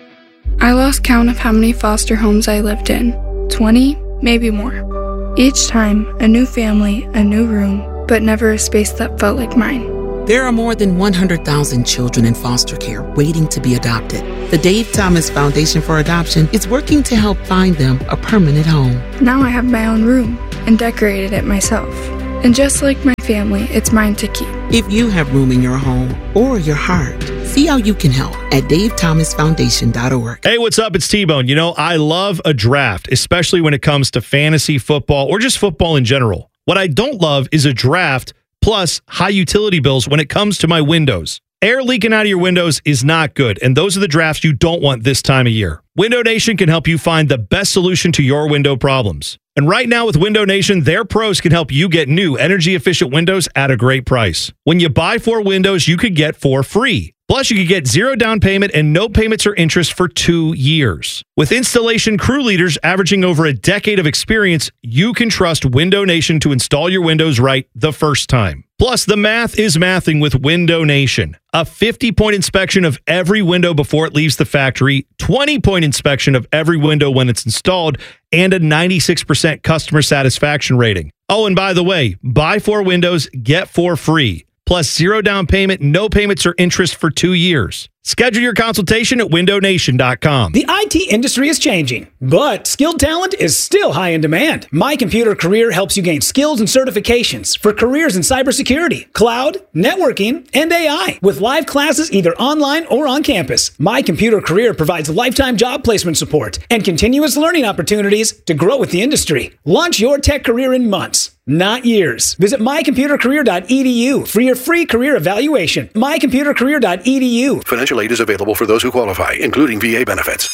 Speaker 8: I lost count of how many foster homes I lived in. twenty, maybe more. Each time, a new family, a new room, but never a space that felt like mine.
Speaker 16: There are more than one hundred thousand children in foster care waiting to be adopted. The Dave Thomas Foundation for Adoption is working to help find them a permanent home.
Speaker 8: Now I have my own room and decorated it myself. And just like my family, it's mine to keep.
Speaker 16: If you have room in your home or your heart, see how you can help at dave thomas foundation dot org.
Speaker 9: Hey, what's up? It's T-Bone. You know, I love a draft, especially when it comes to fantasy football or just football in general. What I don't love is a draft plus high utility bills when it comes to my windows. Air leaking out of your windows is not good, and those are the drafts you don't want this time of year. Window Nation can help you find the best solution to your window problems. And right now with Window Nation, their pros can help you get new energy-efficient windows at a great price. When you buy four windows, you could get four free. Plus, you could get zero down payment and no payments or interest for two years. With installation crew leaders averaging over a decade of experience, you can trust Window Nation to install your windows right the first time. Plus, the math is mathing with Window Nation. A fifty-point inspection of every window before it leaves the factory, twenty-point inspection of every window when it's installed, and a ninety-six percent customer satisfaction rating. Oh, and by the way, buy four windows, get four free. Plus zero down payment, no payments or interest for two years. Schedule your consultation at window nation dot com.
Speaker 10: The I T industry is changing, but skilled talent is still high in demand. My Computer Career helps you gain skills and certifications for careers in cybersecurity, cloud, networking, and A I, with live classes either online or on campus. My Computer Career provides lifetime job placement support and continuous learning opportunities to grow with the industry. Launch your tech career in months, not years. Visit my computer career dot e d u for your free career evaluation. my computer career dot e d u.
Speaker 11: Financial aid is available for those who qualify, including V A benefits.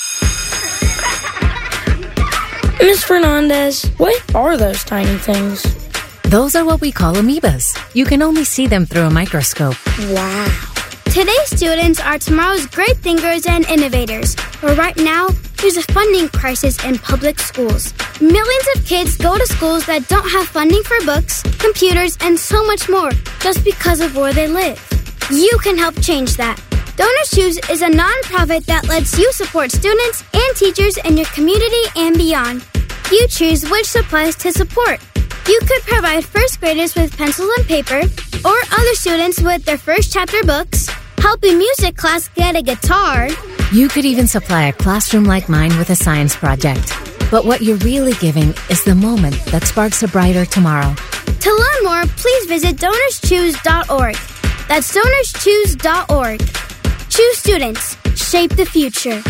Speaker 15: Miss Fernandez, what are those tiny things?
Speaker 27: Those are what we call amoebas. You can only see them through a microscope.
Speaker 15: Wow.
Speaker 28: Today's students are tomorrow's great thinkers and innovators. But right now, there's a funding crisis in public schools. Millions of kids go to schools that don't have funding for books, computers, and so much more just because of where they live. You can help change that. Donors Choose is a nonprofit that lets you support students and teachers in your community and beyond. You choose which supplies to support. You could provide first graders with pencils and paper, or other students with their first chapter books, help a music class get a guitar.
Speaker 27: You could even supply a classroom like mine with a science project. But what you're really giving is the moment that sparks a brighter tomorrow.
Speaker 28: To learn more, please visit donors choose dot org. That's donors choose dot org. Choose students. Shape the future.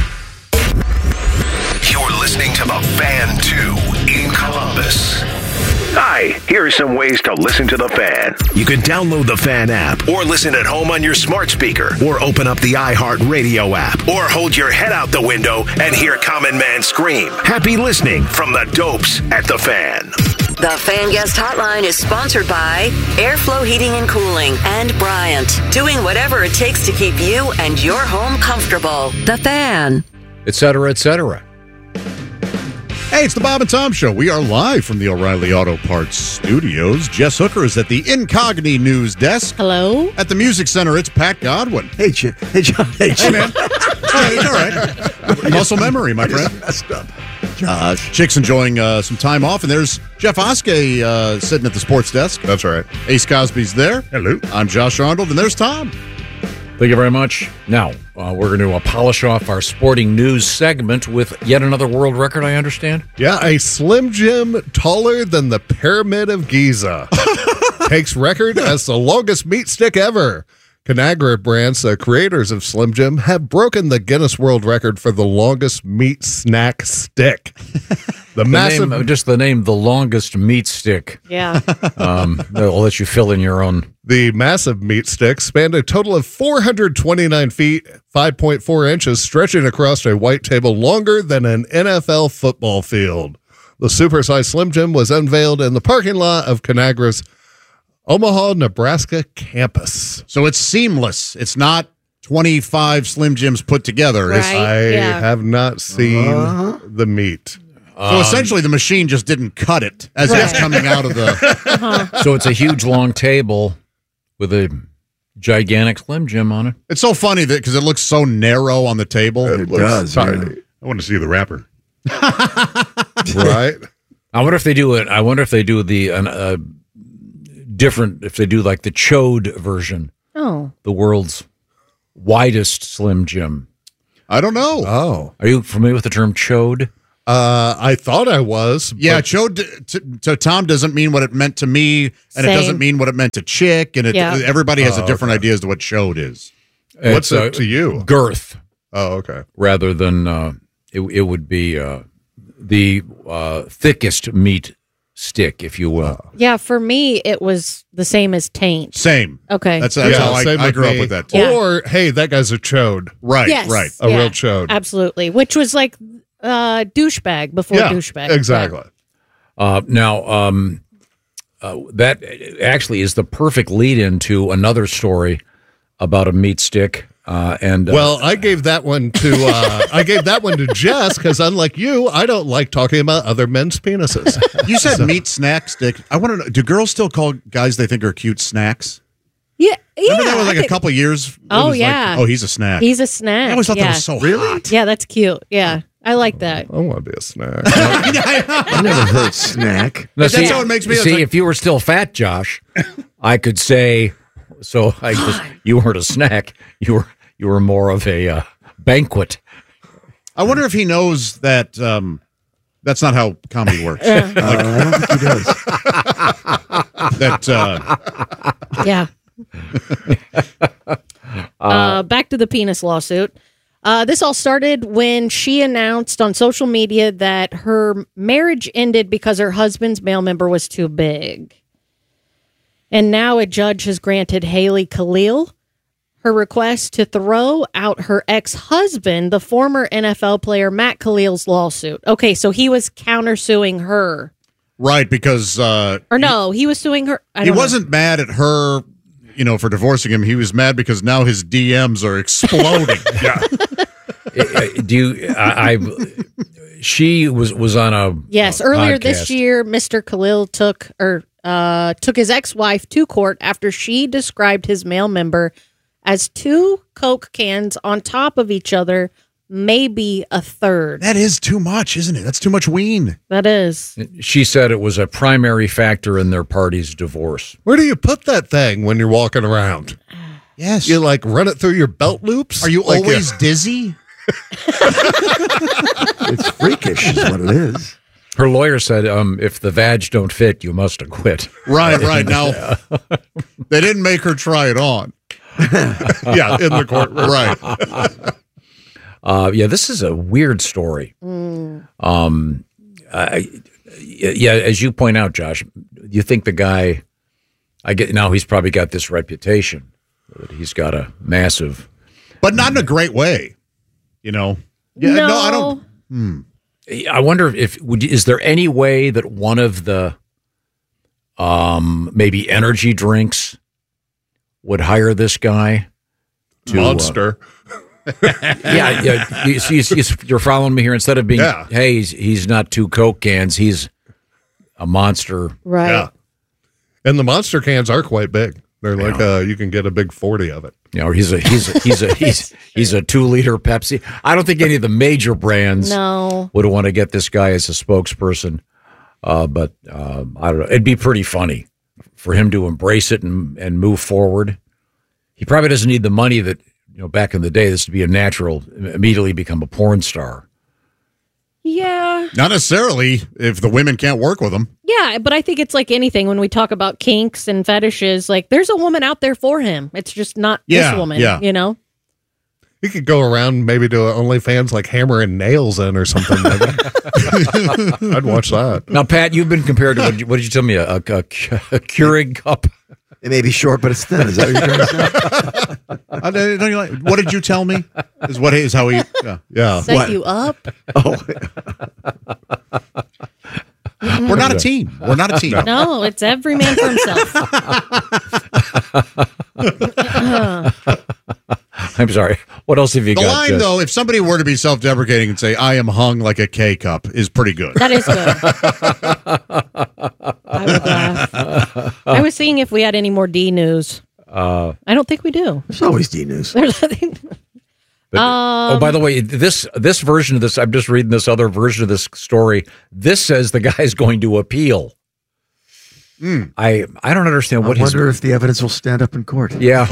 Speaker 18: You're listening to The Fan two in Columbus. Hi, here are some ways to listen to The Fan. You can download the Fan app, or listen at home on your smart speaker, or open up the iHeartRadio app, or hold your head out the window and hear Common Man scream. Happy listening from the Dopes at The Fan.
Speaker 19: The Fan Guest Hotline is sponsored by Airflow Heating and Cooling and Bryant, doing whatever it takes to keep you and your home comfortable. The Fan.
Speaker 1: Et cetera, et cetera.
Speaker 3: Hey, it's the Bob and Tom Show. We are live from the O'Reilly Auto Parts studios. Jess Hooker is at the Incogni News Desk.
Speaker 4: Hello.
Speaker 3: At the Music Center, it's Pat Godwin.
Speaker 5: Hey, Ch- hey, John. Hey,
Speaker 3: hey man. Hey, it's all right. Muscle memory, my
Speaker 5: I
Speaker 3: friend.
Speaker 5: Just messed up. Josh.
Speaker 3: Chick's enjoying uh, some time off, and there's Jeff Oskey uh, sitting at the sports desk.
Speaker 2: That's right.
Speaker 3: Ace Cosby's there.
Speaker 2: Hello.
Speaker 3: I'm Josh Arnold, and there's Tom.
Speaker 1: Thank you very much. Now, uh, we're going to uh, polish off our sporting news segment with yet another world record, I understand.
Speaker 2: Yeah, a Slim Jim taller than the Pyramid of Giza. Takes record as the longest meat stick ever. Conagra Brands, the creators of Slim Jim, have broken the Guinness World Record for the longest meat snack stick. The,
Speaker 1: the
Speaker 2: massive,
Speaker 1: name, just the name, the longest meat stick.
Speaker 4: Yeah.
Speaker 1: um, I'll let you fill in your own.
Speaker 2: The massive meat stick spanned a total of four hundred twenty-nine feet, five point four inches, stretching across a white table longer than an N F L football field. The supersized Slim Jim was unveiled in the parking lot of Conagra's Omaha, Nebraska campus.
Speaker 3: So it's seamless. It's not twenty-five Slim Jims put together.
Speaker 4: Right.
Speaker 2: I
Speaker 4: Yeah.
Speaker 2: have not seen
Speaker 3: Uh-huh.
Speaker 2: the meat.
Speaker 3: So essentially, the machine just didn't cut it as
Speaker 4: Right.
Speaker 3: it's coming out of the.
Speaker 4: Uh-huh.
Speaker 1: So it's a huge long table with a gigantic Slim Jim on it.
Speaker 3: It's so funny that because it looks so narrow on the table.
Speaker 2: It, looks
Speaker 5: does,
Speaker 2: tiny.
Speaker 5: yeah.
Speaker 23: I want to see the wrapper.
Speaker 2: Right?
Speaker 1: I wonder if they do it. I wonder if they do the an, uh, different. If they do like the chode version,
Speaker 4: Oh.
Speaker 1: the world's widest Slim Jim.
Speaker 3: I don't know.
Speaker 2: Oh.
Speaker 1: Are you familiar with the term chode?
Speaker 2: Uh, I thought I was.
Speaker 3: Yeah,
Speaker 2: but-
Speaker 3: chode to, to Tom doesn't mean what it meant to me, and
Speaker 4: Same.
Speaker 3: it doesn't mean what it meant to Chick, and it,
Speaker 4: Yeah.
Speaker 3: everybody has
Speaker 2: Oh,
Speaker 3: a different
Speaker 2: okay.
Speaker 3: idea as to what chode is.
Speaker 2: What's
Speaker 1: It's, uh,
Speaker 2: it to you?
Speaker 1: Girth,
Speaker 2: Oh, okay.
Speaker 1: rather than uh, it. It would be uh, the uh, thickest meat stick, if you will.
Speaker 4: Yeah, for me, it was the same as taint.
Speaker 3: Same.
Speaker 4: Okay.
Speaker 3: That's, that's
Speaker 2: Yeah,
Speaker 3: how I,
Speaker 2: same
Speaker 3: I
Speaker 2: with
Speaker 3: grew
Speaker 2: me.
Speaker 3: up with that. Too.
Speaker 4: Yeah.
Speaker 2: Or, hey, that guy's a chode.
Speaker 3: Right,
Speaker 4: Yes.
Speaker 3: right.
Speaker 2: A
Speaker 4: Yeah,
Speaker 2: real chode.
Speaker 4: Absolutely. Which was like uh, douchebag before
Speaker 2: Yeah,
Speaker 4: douchebag.
Speaker 2: exactly.
Speaker 1: Uh, now, um, uh, that actually is the perfect lead-in to another story about a meat stick. Uh, and uh,
Speaker 2: Well, I gave that one to uh, I gave that one to Jess because, unlike you, I don't like talking about other men's penises.
Speaker 3: You said meat snack stick. I want to know, do girls still call guys they think are cute snacks?
Speaker 4: Yeah. Yeah.
Speaker 3: Remember that was
Speaker 4: I
Speaker 3: like a
Speaker 4: think-
Speaker 3: couple years? It
Speaker 4: Oh,
Speaker 3: was like,
Speaker 4: yeah.
Speaker 3: oh, he's a snack.
Speaker 4: He's a snack.
Speaker 3: I always thought
Speaker 4: yeah.
Speaker 3: that was so hot.
Speaker 4: Yeah, that's cute. Yeah. I like that.
Speaker 2: I want to be a snack.
Speaker 5: I never heard snack.
Speaker 1: Now,
Speaker 3: That's how it makes me- it's
Speaker 1: See,
Speaker 3: like-
Speaker 1: if you were still fat, Josh, I could say. So I just, you weren't a snack. You were you were more of a uh, banquet.
Speaker 3: I wonder if he knows that um, that's not how comedy works.
Speaker 5: Uh, I don't think he does.
Speaker 3: That uh,
Speaker 4: Yeah. uh, back to the penis lawsuit. Uh, this all started when she announced on social media that her marriage ended because her husband's male member was too big. And now a judge has granted Haley Khalil her request to throw out her ex-husband, the former N F L player Matt Khalil's lawsuit. Okay, so he was countersuing her.
Speaker 3: right, because uh,
Speaker 4: Or no, he was suing her. I
Speaker 3: he
Speaker 4: don't know.
Speaker 3: wasn't mad at her, you know, for divorcing him. He was mad because now his D Ms are exploding. yeah.
Speaker 1: Uh, Do you? I, I she was was on a
Speaker 4: Yes,
Speaker 1: uh,
Speaker 4: earlier
Speaker 1: podcast.
Speaker 4: this year, Mister Khalil took or uh, took his ex-wife to court after she described his male member as two Coke cans on top of each other, maybe a third.
Speaker 3: That is too much, isn't it? That's too much ween.
Speaker 4: That is.
Speaker 1: She said it was a primary factor in their party's divorce.
Speaker 2: Where do you put that thing when you're walking around?
Speaker 3: Yes.
Speaker 2: You like run it through your belt loops?
Speaker 3: Are you
Speaker 2: Like
Speaker 3: always dizzy?
Speaker 5: It's freakish, is what it is.
Speaker 1: Her lawyer said, um, "If the vag don't fit, you must acquit."
Speaker 3: Right, right. Now, they didn't make her try it on.
Speaker 2: yeah, in the courtroom.
Speaker 3: Right.
Speaker 1: Uh, yeah, this is a weird story.
Speaker 4: Mm.
Speaker 1: Um, I, yeah, as you point out, Josh, you think the guy? I get now. He's probably got this reputation that he's got a massive,
Speaker 3: but not in a great way. You know. Yeah. No,
Speaker 4: No.
Speaker 3: I don't. Hmm.
Speaker 1: I wonder if would is there any way that one of the um, maybe energy drinks would hire this guy? To,
Speaker 2: Monster.
Speaker 1: Uh, yeah, yeah. You, you, you, you're following me here. Instead of being,
Speaker 2: Yeah.
Speaker 1: hey, he's, he's not two Coke cans. He's a monster.
Speaker 4: Right.
Speaker 2: Yeah. And the monster cans are quite big. They're like uh, you can get a big forty of it.
Speaker 1: You know, he's a he's a, he's a he's he's a two liter Pepsi. I don't think any of the major brands
Speaker 4: No.
Speaker 1: would want to get this guy as a spokesperson. Uh, but uh, I don't know. It'd be pretty funny for him to embrace it and, and move forward. He probably doesn't need the money that, you know, back in the day, this would be a natural, immediately become a porn star.
Speaker 4: Yeah.
Speaker 3: Not necessarily if the women can't work with them.
Speaker 4: Yeah, but I think it's like anything when we talk about kinks and fetishes. Like, there's a woman out there for him. It's just not
Speaker 2: Yeah,
Speaker 4: this woman,
Speaker 2: yeah.
Speaker 4: you know?
Speaker 2: You could go around maybe to OnlyFans like hammering nails in or something. Maybe. I'd watch that.
Speaker 1: Now, Pat, you've been compared to, what did you, what did you tell me, a, a, a, a Keurig cup?
Speaker 5: It may be short, but it's thin. Is that what you're trying to say?
Speaker 3: I don't- don't you like- what did you tell me? Is what is how he? Yeah.
Speaker 2: yeah.
Speaker 4: Set you up.
Speaker 5: Oh.
Speaker 3: We're not a team. We're not a team.
Speaker 4: No, it's every man for himself. Uh,
Speaker 1: I'm sorry. What else have you
Speaker 3: The
Speaker 1: got?
Speaker 3: line,
Speaker 1: Jess?
Speaker 3: though, if somebody were to be self-deprecating and say, I am hung like a K-cup, is pretty good.
Speaker 4: that is good. I would laugh. I was seeing if we had any more D news.
Speaker 1: Uh,
Speaker 4: I don't think we do.
Speaker 5: There's always D news.
Speaker 4: There's nothing.
Speaker 1: But,
Speaker 4: Um,
Speaker 1: oh, by the way, this this version of this, I'm just reading this other version of this story. This says the guy's going to appeal. I I don't understand what
Speaker 5: I
Speaker 1: his.
Speaker 5: wonder if the evidence will stand up in court.
Speaker 1: Yeah.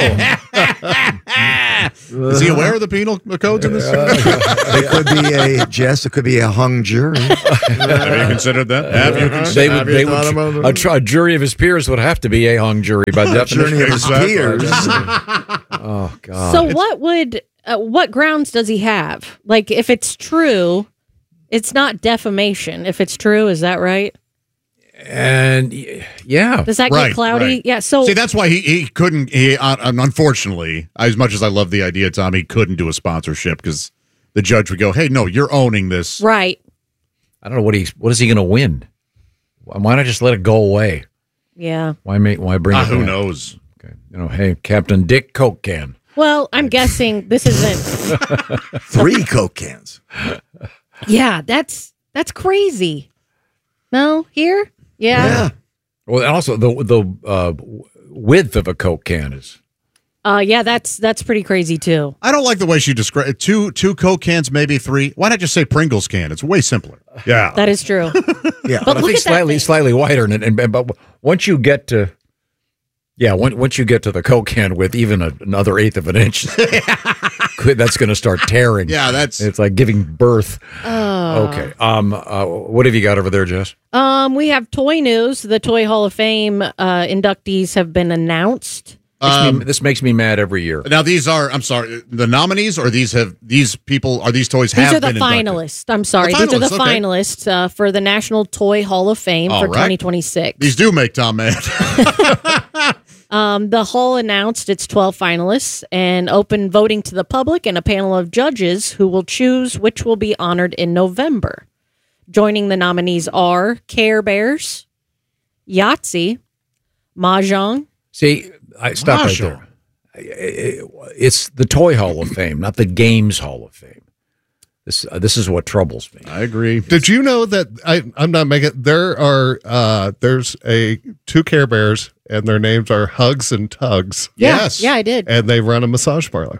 Speaker 3: Is he aware of the penal codes in this?
Speaker 5: It could be a Jess. It could be a hung jury.
Speaker 3: Have you considered that? Have you considered
Speaker 1: They would,
Speaker 3: have
Speaker 1: they
Speaker 3: you thought
Speaker 1: would,
Speaker 3: about
Speaker 1: a, tr- a jury of his peers would have to be a hung jury by definition.
Speaker 5: Jury of his
Speaker 3: Exactly.
Speaker 5: peers.
Speaker 1: Oh God.
Speaker 4: So what would uh, what grounds does he have? Like, if it's true, it's not defamation. If it's true, is that right?
Speaker 1: And y- yeah,
Speaker 4: Does that
Speaker 3: Right,
Speaker 4: get cloudy?
Speaker 3: right.
Speaker 4: Yeah. So
Speaker 3: See, that's why he, he couldn't, he, uh, unfortunately, as much as I love the idea, Tom, he couldn't do a sponsorship because the judge would go, hey, no, you're owning this.
Speaker 4: right.
Speaker 1: I don't know what he's. What is he going to win? Why not just let it go away?
Speaker 4: Yeah.
Speaker 1: Why make? Why bring?
Speaker 3: Ah,
Speaker 1: it
Speaker 3: who
Speaker 1: back?
Speaker 3: knows?
Speaker 1: Okay. You know, hey, Captain Dick Coke can.
Speaker 4: Well, I'm guessing this isn't.
Speaker 5: Three Coke cans.
Speaker 4: Yeah, that's that's crazy. No, here. Yeah.
Speaker 5: Yeah.
Speaker 1: Well, and also the the uh, width of a Coke can is.
Speaker 4: Uh, yeah, that's that's pretty crazy too.
Speaker 3: I don't like the way she described two two Coke cans, maybe three. Why not just say Pringles can? It's way simpler.
Speaker 2: Yeah.
Speaker 4: That is true.
Speaker 5: Yeah.
Speaker 4: But
Speaker 1: I
Speaker 4: look
Speaker 1: think
Speaker 4: at that
Speaker 1: slightly
Speaker 4: thing.
Speaker 1: slightly wider, and, and, and but once you get to, yeah, once once you get to the Coke can with even a, another eighth of an inch, could- that's going to start tearing.
Speaker 3: Yeah, that's-
Speaker 1: it's like giving birth.
Speaker 4: Oh.
Speaker 1: Okay. Um. Uh, what have you got over there, Jess?
Speaker 4: Um, we have toy news. The Toy Hall of Fame uh, inductees have been announced.
Speaker 1: Makes
Speaker 3: Um,
Speaker 1: me, this makes me mad every year.
Speaker 3: Now, these are, I'm sorry, the nominees or these have, these people, are these toys
Speaker 4: These
Speaker 3: have
Speaker 4: are the
Speaker 3: been inducted?
Speaker 4: finalists. I'm sorry.
Speaker 3: The
Speaker 4: These are the
Speaker 3: finalists, okay.
Speaker 4: finalists uh, for the National Toy Hall of Fame
Speaker 3: All
Speaker 4: for
Speaker 3: right.
Speaker 4: twenty twenty-six.
Speaker 3: These do make Tom mad.
Speaker 4: Um, the Hall announced its twelve finalists and opened voting to the public and a panel of judges who will choose which will be honored in November. Joining the nominees are Care Bears, Yahtzee, Mahjong.
Speaker 1: See, I stop right
Speaker 3: Marshall.
Speaker 1: there. It's the Toy Hall of Fame, not the Games Hall of Fame. This uh, this is what troubles me.
Speaker 3: I agree.
Speaker 2: Did you know that I, I'm not making there are uh there's a two Care Bears and their names are Hugs and Tugs.
Speaker 4: Yeah,
Speaker 3: Yes.
Speaker 4: yeah, I did.
Speaker 2: And they run a massage parlor.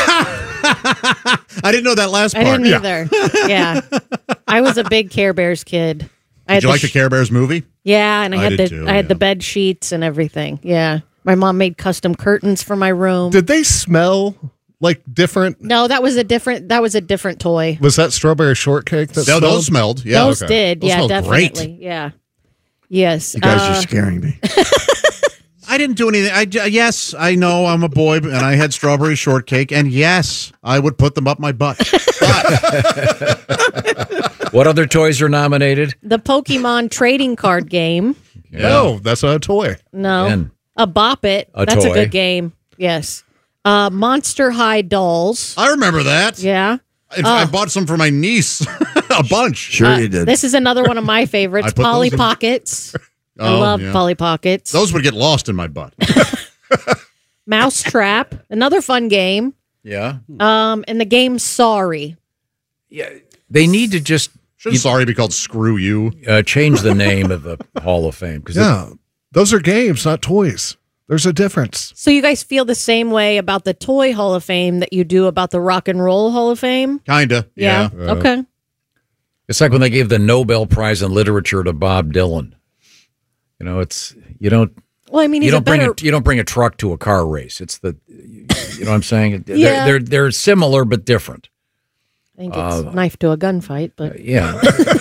Speaker 3: I didn't know that last
Speaker 4: I
Speaker 3: part.
Speaker 4: didn't either. Yeah. I was a big Care Bears kid. I
Speaker 3: Did you like
Speaker 4: the
Speaker 3: the Care Bears movie?
Speaker 4: Yeah, and I,
Speaker 3: I
Speaker 4: had
Speaker 3: did
Speaker 4: the
Speaker 3: too,
Speaker 4: I had
Speaker 3: yeah.
Speaker 4: the bed sheets and everything. Yeah. My mom made custom curtains for my room.
Speaker 2: Did they smell like different?
Speaker 4: No, that was a different that was a different toy.
Speaker 2: Was that strawberry shortcake that
Speaker 3: No,
Speaker 2: smelled?
Speaker 3: those smelled. Yeah.
Speaker 4: Those
Speaker 2: okay.
Speaker 4: did.
Speaker 3: Those
Speaker 4: yeah,
Speaker 3: smelled great.
Speaker 4: definitely. Yeah. Yes.
Speaker 5: You guys
Speaker 4: uh,
Speaker 5: are scaring me.
Speaker 3: I didn't do anything. I, j- yes, I know I'm a boy, and I had strawberry shortcake, and yes, I would put them up my butt.
Speaker 1: What other toys are nominated?
Speaker 4: the Pokemon trading card game.
Speaker 2: No, that's not a toy.
Speaker 4: No.
Speaker 1: And
Speaker 4: A Bop It.
Speaker 1: A
Speaker 4: That's
Speaker 1: toy.
Speaker 4: a good game. Yes. Uh, Monster High Dolls.
Speaker 3: I remember that.
Speaker 4: Yeah.
Speaker 3: In fact, I bought some for my niece, a bunch.
Speaker 5: Sure
Speaker 4: Uh,
Speaker 5: you did.
Speaker 4: This is another one of my
Speaker 3: I
Speaker 4: favorites.
Speaker 3: put those
Speaker 4: Polly
Speaker 3: in-
Speaker 4: Pockets. I
Speaker 3: Oh,
Speaker 4: love
Speaker 3: yeah.
Speaker 4: Polly Pockets.
Speaker 3: Those would get lost in my butt.
Speaker 4: Mouse Trap. Another fun game.
Speaker 1: yeah,
Speaker 4: Um, and the game Sorry.
Speaker 1: yeah. They need to just
Speaker 3: Shouldn't sorry be called Screw You?
Speaker 1: uh, change the name of the Hall of Fame because
Speaker 2: Yeah. Those are games, not toys. There's a difference.
Speaker 4: So you guys feel the same way about the Toy Hall of Fame that you do about the Rock and Roll Hall of Fame?
Speaker 3: Kinda. Yeah.
Speaker 4: Okay.
Speaker 1: it's like when they gave the Nobel Prize in Literature to Bob Dylan. You know, it's you don't
Speaker 4: Well, I mean, he's
Speaker 1: you don't
Speaker 4: a better.
Speaker 1: bring a, you don't bring a truck to a car race. It's the you know what I'm saying. They're,
Speaker 4: Yeah.
Speaker 1: they're they're similar but different.
Speaker 4: I think it's uh, knife to a gunfight, but.
Speaker 1: Uh, yeah.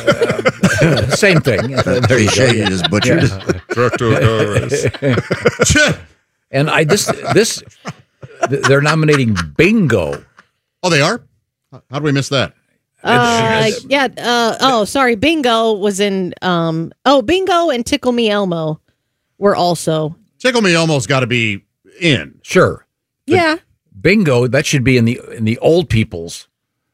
Speaker 1: uh, same thing. There you go.
Speaker 5: You just butchered
Speaker 1: Yeah.
Speaker 3: Truck to a
Speaker 1: And I this this they're nominating Bingo.
Speaker 3: Oh, they are? How do we miss that?
Speaker 4: Uh, yeah. Uh, oh, sorry. Bingo was in. Um, oh, Bingo and Tickle Me Elmo were also.
Speaker 3: Tickle Me Elmo's got to be in.
Speaker 1: Sure.
Speaker 4: Yeah.
Speaker 1: Bingo, that should be in the in the old people's.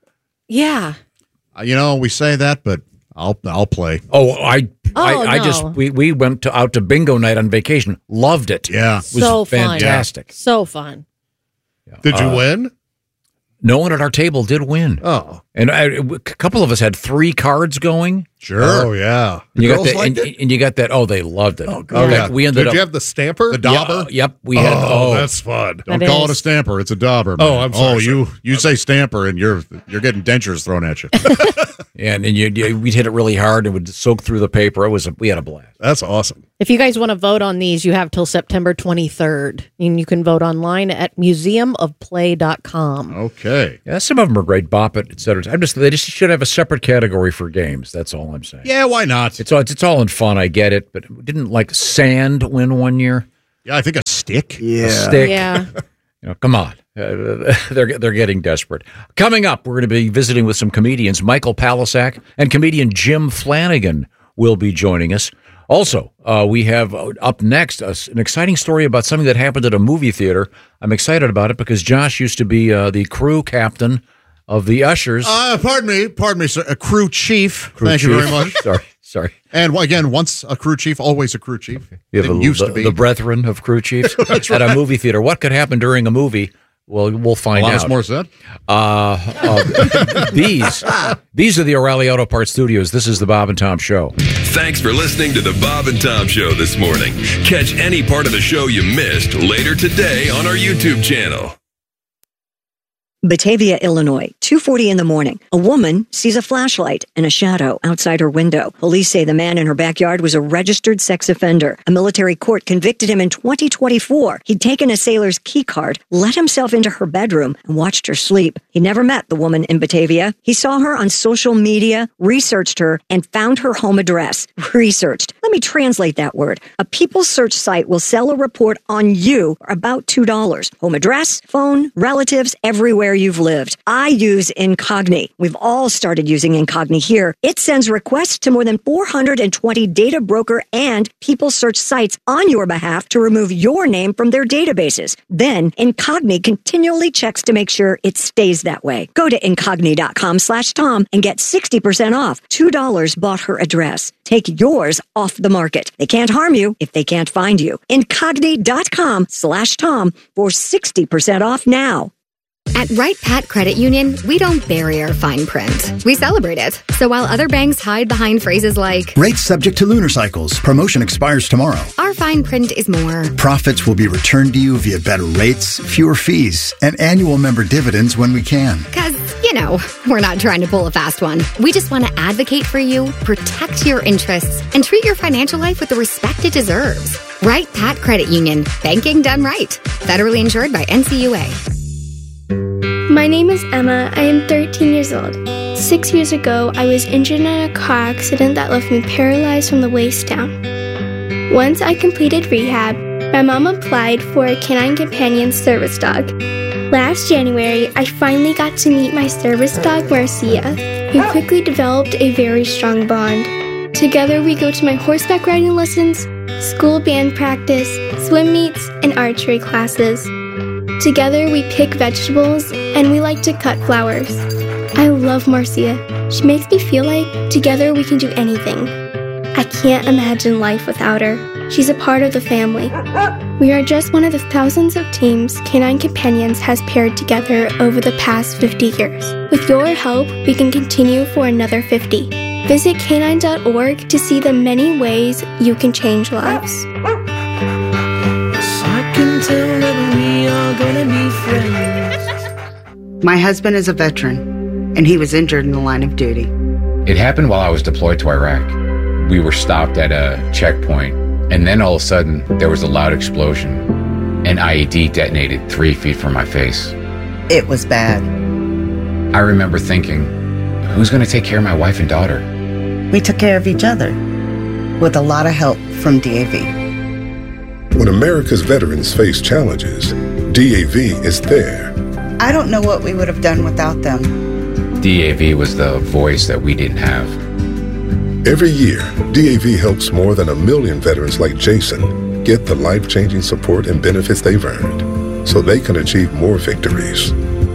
Speaker 4: Yeah.
Speaker 3: Uh, you know, we say that, but I'll I'll play.
Speaker 1: Oh, I
Speaker 4: Oh,
Speaker 1: I, I
Speaker 4: no.
Speaker 1: just we, we went to, out to bingo night on vacation. Loved it.
Speaker 3: Yeah.
Speaker 1: It was
Speaker 4: So fun.
Speaker 1: fantastic.
Speaker 4: So fun.
Speaker 3: Did you
Speaker 1: Uh,
Speaker 3: win?
Speaker 1: No one at our table did win.
Speaker 3: Oh.
Speaker 1: And I, a couple of us had three cards going.
Speaker 3: Sure. Oh, yeah.
Speaker 1: And you
Speaker 3: The
Speaker 1: got
Speaker 3: girls
Speaker 1: that,
Speaker 3: liked
Speaker 1: and,
Speaker 3: it?
Speaker 1: and you got that. Oh, they loved it. Oh,
Speaker 3: Oh, yeah.
Speaker 1: We ended
Speaker 2: Did
Speaker 1: up.
Speaker 2: you have the stamper?
Speaker 3: The dauber?
Speaker 1: Yeah, yep. We had.
Speaker 2: Oh,
Speaker 1: Oh,
Speaker 2: that's fun.
Speaker 3: Don't
Speaker 4: That
Speaker 3: call
Speaker 4: is.
Speaker 3: it a stamper. It's a dauber.
Speaker 2: Oh,
Speaker 3: man.
Speaker 2: I'm sorry,
Speaker 3: Oh, you
Speaker 2: sir.
Speaker 3: you say stamper, and you're you're getting dentures thrown at you.
Speaker 1: and and you, you we'd hit it really hard and would soak through the paper. It was a, we had a blast.
Speaker 2: That's awesome.
Speaker 4: If you guys want to vote on these, you have till September twenty-third. And you can vote online at museum of play dot com.
Speaker 3: Okay.
Speaker 1: Yeah, some of them are great. Bop It, et cetera. I'm just they just should have a separate category for games. That's all I'm saying.
Speaker 3: Yeah, why not?
Speaker 1: It's all it's all in fun. I get it, but didn't like sand win one year?
Speaker 3: Yeah, I think a stick.
Speaker 5: Yeah.
Speaker 1: A stick.
Speaker 4: Yeah.
Speaker 1: You know, come on. Uh, they're they're getting desperate. Coming up, we're going to be visiting with some comedians. Michael Palisak and comedian Jim Flanagan will be joining us. Also, uh, we have uh, up next uh, an exciting story about something that happened at a movie theater. I'm excited about it because Josh used to be uh, the crew captain of the Ushers.
Speaker 3: Uh, pardon me, pardon me, sir. A crew chief.
Speaker 1: Crew
Speaker 3: Thank you
Speaker 1: chief.
Speaker 3: very much.
Speaker 1: Sorry, sorry.
Speaker 3: And well, again, once a crew chief, always a crew chief.
Speaker 1: You have
Speaker 3: Didn't
Speaker 1: a,
Speaker 3: used
Speaker 1: the,
Speaker 3: to be.
Speaker 1: the brethren of crew chiefs at a movie theater. What could happen during a movie? Well, we'll find
Speaker 3: Alanis
Speaker 1: out.
Speaker 3: Morissette?
Speaker 1: Uh, uh, these these are the O'Reilly Auto Parts Studios. This is the Bob and Tom Show.
Speaker 7: Thanks for listening to the Bob and Tom Show this morning. Catch any part of the show you missed later today on our YouTube channel.
Speaker 12: Batavia, Illinois, two forty in the morning. A woman sees a flashlight and a shadow outside her window. Police say the man in her backyard was a registered sex offender. A military court convicted him in twenty twenty-four. He'd taken a sailor's key card, let himself into her bedroom, and watched her sleep. He never met the woman in Batavia. He saw her on social media, researched her, and found her home address. Researched. Let me translate that word. A People search site will sell a report on you for about two dollars. Home address, phone, relatives, everywhere you've lived. I use Incogni. We've all started using Incogni here. It sends requests to more than four hundred twenty data broker and People search sites on your behalf to remove your name from their databases. Then Incogni continually checks to make sure it stays that way. Go to Incogni.com slash Tom and get sixty percent off. two dollars bought her address. Take yours off the market. They can't harm you if they can't find you. Incogni.com slash Tom for sixty percent off now.
Speaker 13: At Wright Pat Credit Union, we don't bury our fine print. We celebrate it. So while other banks hide behind phrases like,
Speaker 14: rates subject to lunar cycles. Promotion expires tomorrow.
Speaker 13: our fine print is more.
Speaker 14: Profits will be returned to you via better rates, fewer fees, and annual member dividends when we can.
Speaker 13: Because, you know, we're not trying to pull a fast one. We just want to advocate for you, protect your interests, and treat your financial life with the respect it deserves. Wright Pat Credit Union. Banking done right. Federally insured by N C U A.
Speaker 28: My name is Emma. I am thirteen years old. Six years ago, I was injured in a car accident that left me paralyzed from the waist down. Once I completed rehab, my mom applied for a Canine Companion service dog. Last January, I finally got to meet my service dog, Marcia. We quickly developed a very strong bond. Together, we go to my horseback riding lessons, school band practice, swim meets, and archery classes. Together, we pick vegetables, and we like to cut flowers. I love Marcia. She makes me feel like together we can do anything. I can't imagine life without her. She's a part of the family. We are just one of the thousands of teams Canine Companions has paired together over the past fifty years. With your help, we can continue for another fifty. Visit canine dot org to see the many ways you can change lives.
Speaker 17: Gonna be friends. My husband is a veteran, and he was injured in the line of duty.
Speaker 20: It happened while I was deployed to Iraq. We were stopped at a checkpoint, and then all of a sudden, there was a loud explosion. An I E D detonated three feet from my face.
Speaker 17: It was bad.
Speaker 20: I remember thinking, who's going to take care of my wife and daughter?
Speaker 17: We took care of each other with a lot of help from D A V.
Speaker 6: When America's veterans face challenges, D A V is there.
Speaker 17: I don't know what we would have done without them.
Speaker 20: D A V was the voice that we didn't have.
Speaker 6: Every year, D A V helps more than a million veterans like Jason get the life-changing support and benefits they've earned so they can achieve more victories.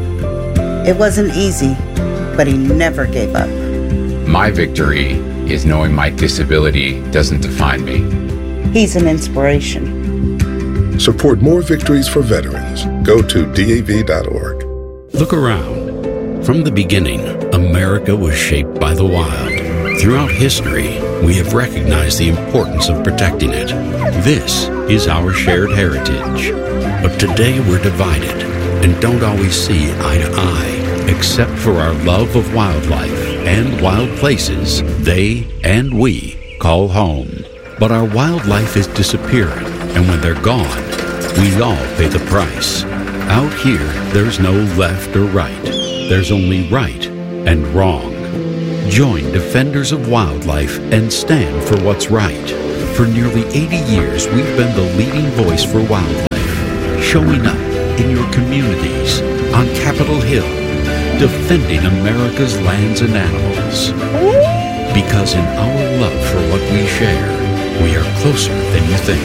Speaker 17: It wasn't easy, but he never gave up.
Speaker 20: My victory is knowing my disability doesn't define me.
Speaker 17: He's an inspiration.
Speaker 6: Support more victories for veterans. Go to D A V dot org.
Speaker 8: Look around. From the beginning, America was shaped by the wild. Throughout history, we have recognized the importance of protecting it. This is our shared heritage. But today we're divided and don't always see eye to eye, except for our love of wildlife and wild places they and we call home. But our wildlife is disappearing, and when they're gone, we all pay the price. Out here, there's no left or right. There's only right and wrong. Join Defenders of Wildlife and stand for what's right. For nearly eighty years, we've been the leading voice for wildlife, showing up in your communities, on Capitol Hill, defending America's lands and animals. Because in our love for what we share, we are closer than you think.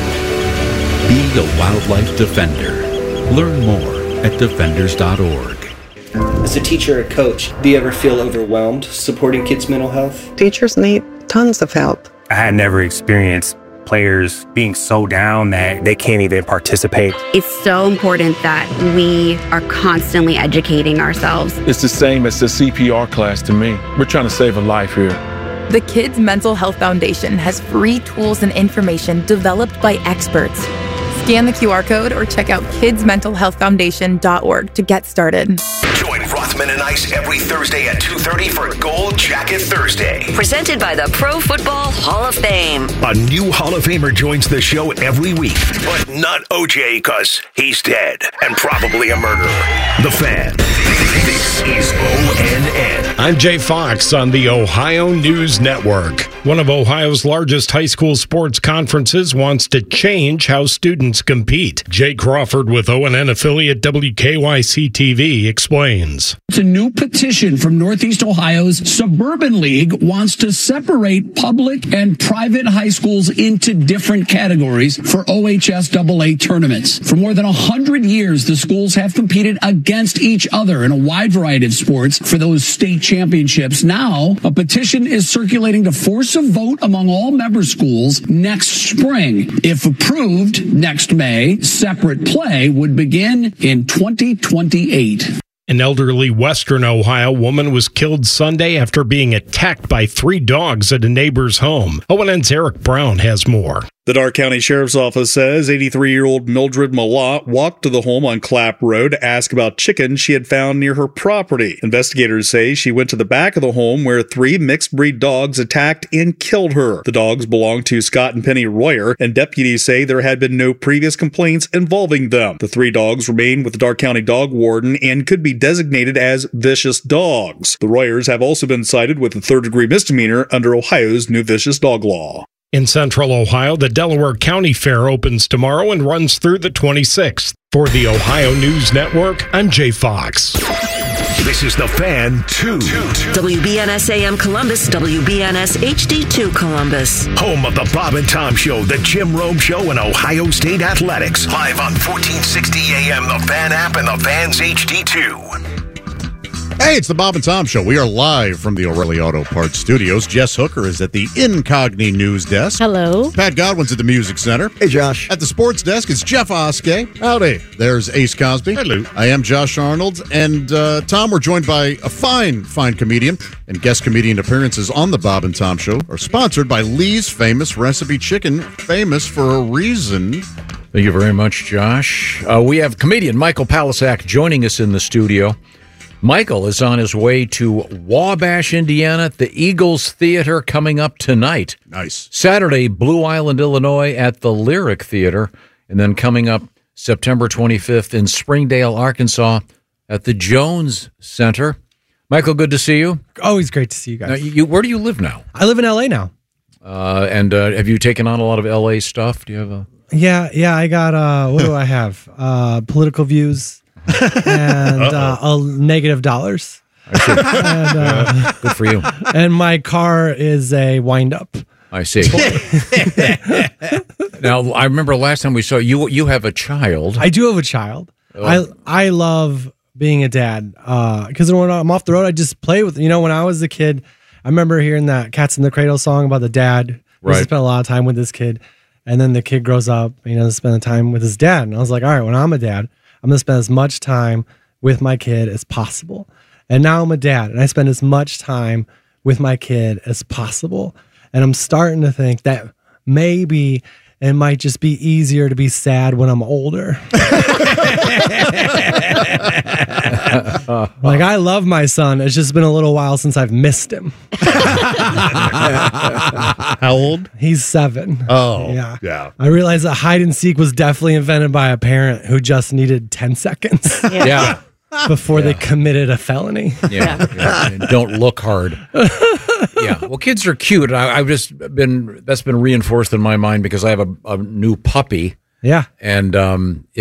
Speaker 8: Be a wildlife defender. Learn more at defenders dot org.
Speaker 16: As a teacher or coach, do you ever feel overwhelmed supporting kids' mental health?
Speaker 21: Teachers need tons of help.
Speaker 22: I had never experienced players being so down that they can't even participate.
Speaker 24: It's so important that we are constantly educating ourselves.
Speaker 25: It's the same as the C P R class to me. We're trying to save a life here.
Speaker 26: The Kids Mental Health Foundation has free tools and information developed by experts. Scan the Q R code or check out kids mental health foundation dot org to get started.
Speaker 18: Join Rothman and Ice every Thursday at two thirty for Gold Jacket Thursday.
Speaker 19: Presented by the Pro Football Hall of Fame.
Speaker 18: A new Hall of Famer joins the show every week, but not O J because he's dead and probably a murderer. The Fan. This is O N N.
Speaker 26: I'm Jay Fox on the Ohio News Network. One of Ohio's largest high school sports conferences wants to change how students compete. Jay Crawford with O N N affiliate W K Y C T V explains.
Speaker 29: It's a new petition from Northeast Ohio's Suburban League wants to separate public and private high schools into different categories for O H S double A tournaments. For more than one hundred years, the schools have competed against each other in a wide variety of sports for those state championships. Now, a petition is circulating to force a vote among all member schools next spring. If approved, next May, separate play would begin in twenty twenty-eight.
Speaker 26: An elderly Western Ohio woman was killed Sunday after being attacked by three dogs at a neighbor's home. O N N's Eric Brown has more.
Speaker 30: The Darke County Sheriff's Office says eighty-three-year-old Mildred Malott walked to the home on Clapp Road to ask about chickens she had found near her property. Investigators say she went to the back of the home where three mixed-breed dogs attacked and killed her. The dogs belonged to Scott and Penny Royer, and deputies say there had been no previous complaints involving them. The three dogs remain with the Darke County Dog Warden and could be designated as vicious dogs. The Royers have also been cited with a third-degree misdemeanor under Ohio's new vicious dog law.
Speaker 26: In Central Ohio, the Delaware County Fair opens tomorrow and runs through the twenty-sixth. For the Ohio News Network, I'm Jay Fox.
Speaker 18: This is The Fan two.
Speaker 19: W B N S A M Columbus, W B N S H D two Columbus.
Speaker 18: Home of the Bob and Tom Show, the Jim Rome Show, and Ohio State Athletics. Live on fourteen sixty A M, the Fan app, and the Fan's H D two.
Speaker 3: Hey, it's the Bob and Tom Show. We are live from the O'Reilly Auto Parts Studios. Jess Hooker is at the Incogni News Desk.
Speaker 4: Hello.
Speaker 3: Pat Godwin's at the Music Center.
Speaker 5: Hey, Josh.
Speaker 3: At the Sports Desk, it's Jeff Oskey. Howdy. There's Ace Cosby.
Speaker 2: Hello.
Speaker 3: I am Josh Arnold. And, uh, Tom, we're joined by a fine, fine comedian. And guest comedian appearances on the Bob and Tom Show are sponsored by Lee's Famous Recipe Chicken, famous for a reason.
Speaker 1: Thank you very much, Josh. Uh, we have comedian Michael Palisak joining us in the studio. Michael is on his way to Wabash, Indiana, at the Eagles Theater coming up tonight.
Speaker 3: Nice.
Speaker 1: Saturday, Blue Island, Illinois, at the Lyric Theater. And then coming up September twenty-fifth in Springdale, Arkansas, at the Jones Center. Michael, good to see you.
Speaker 7: Always great to see you guys.
Speaker 1: Now, you, where do you live now?
Speaker 7: I live in L A now.
Speaker 1: Uh, and uh, have you taken on a lot of L A stuff? Do you have a?
Speaker 7: Yeah, yeah. I got uh, what do I have? Uh, political views and uh, a negative dollars.
Speaker 1: I see.
Speaker 7: And, uh,
Speaker 1: good for you.
Speaker 7: And my car is a wind up.
Speaker 1: I see. Now, I remember last time we saw you. You have a child.
Speaker 7: I do have a child.
Speaker 1: Oh.
Speaker 7: I I love being a dad because when I'm off the road, I just play with. You know, when I was a kid, I remember hearing that "Cats in the Cradle" song about the dad.
Speaker 1: Right.
Speaker 7: He spent a lot of time with this kid, and then the kid grows up. You know, spend time with his dad. And I was like, all right, when I'm a dad, I'm going to spend as much time with my kid as possible. And now I'm a dad, and I spend as much time with my kid as possible. And I'm starting to think that maybe it might just be easier to be sad when I'm older. Like, I love my son. It's just been a little while since I've missed him.
Speaker 2: How old?
Speaker 7: He's seven.
Speaker 2: Oh,
Speaker 7: yeah.
Speaker 2: yeah.
Speaker 7: I realized that hide and seek was definitely invented by a parent who just needed ten seconds.
Speaker 1: Yeah. Yeah.
Speaker 7: Before
Speaker 1: Yeah.
Speaker 7: they committed a felony.
Speaker 1: Yeah. yeah. And don't look hard. Yeah. Well, kids are cute. I, I've just been, that's been reinforced in my mind because I have a, a new puppy.
Speaker 7: Yeah.
Speaker 1: And um,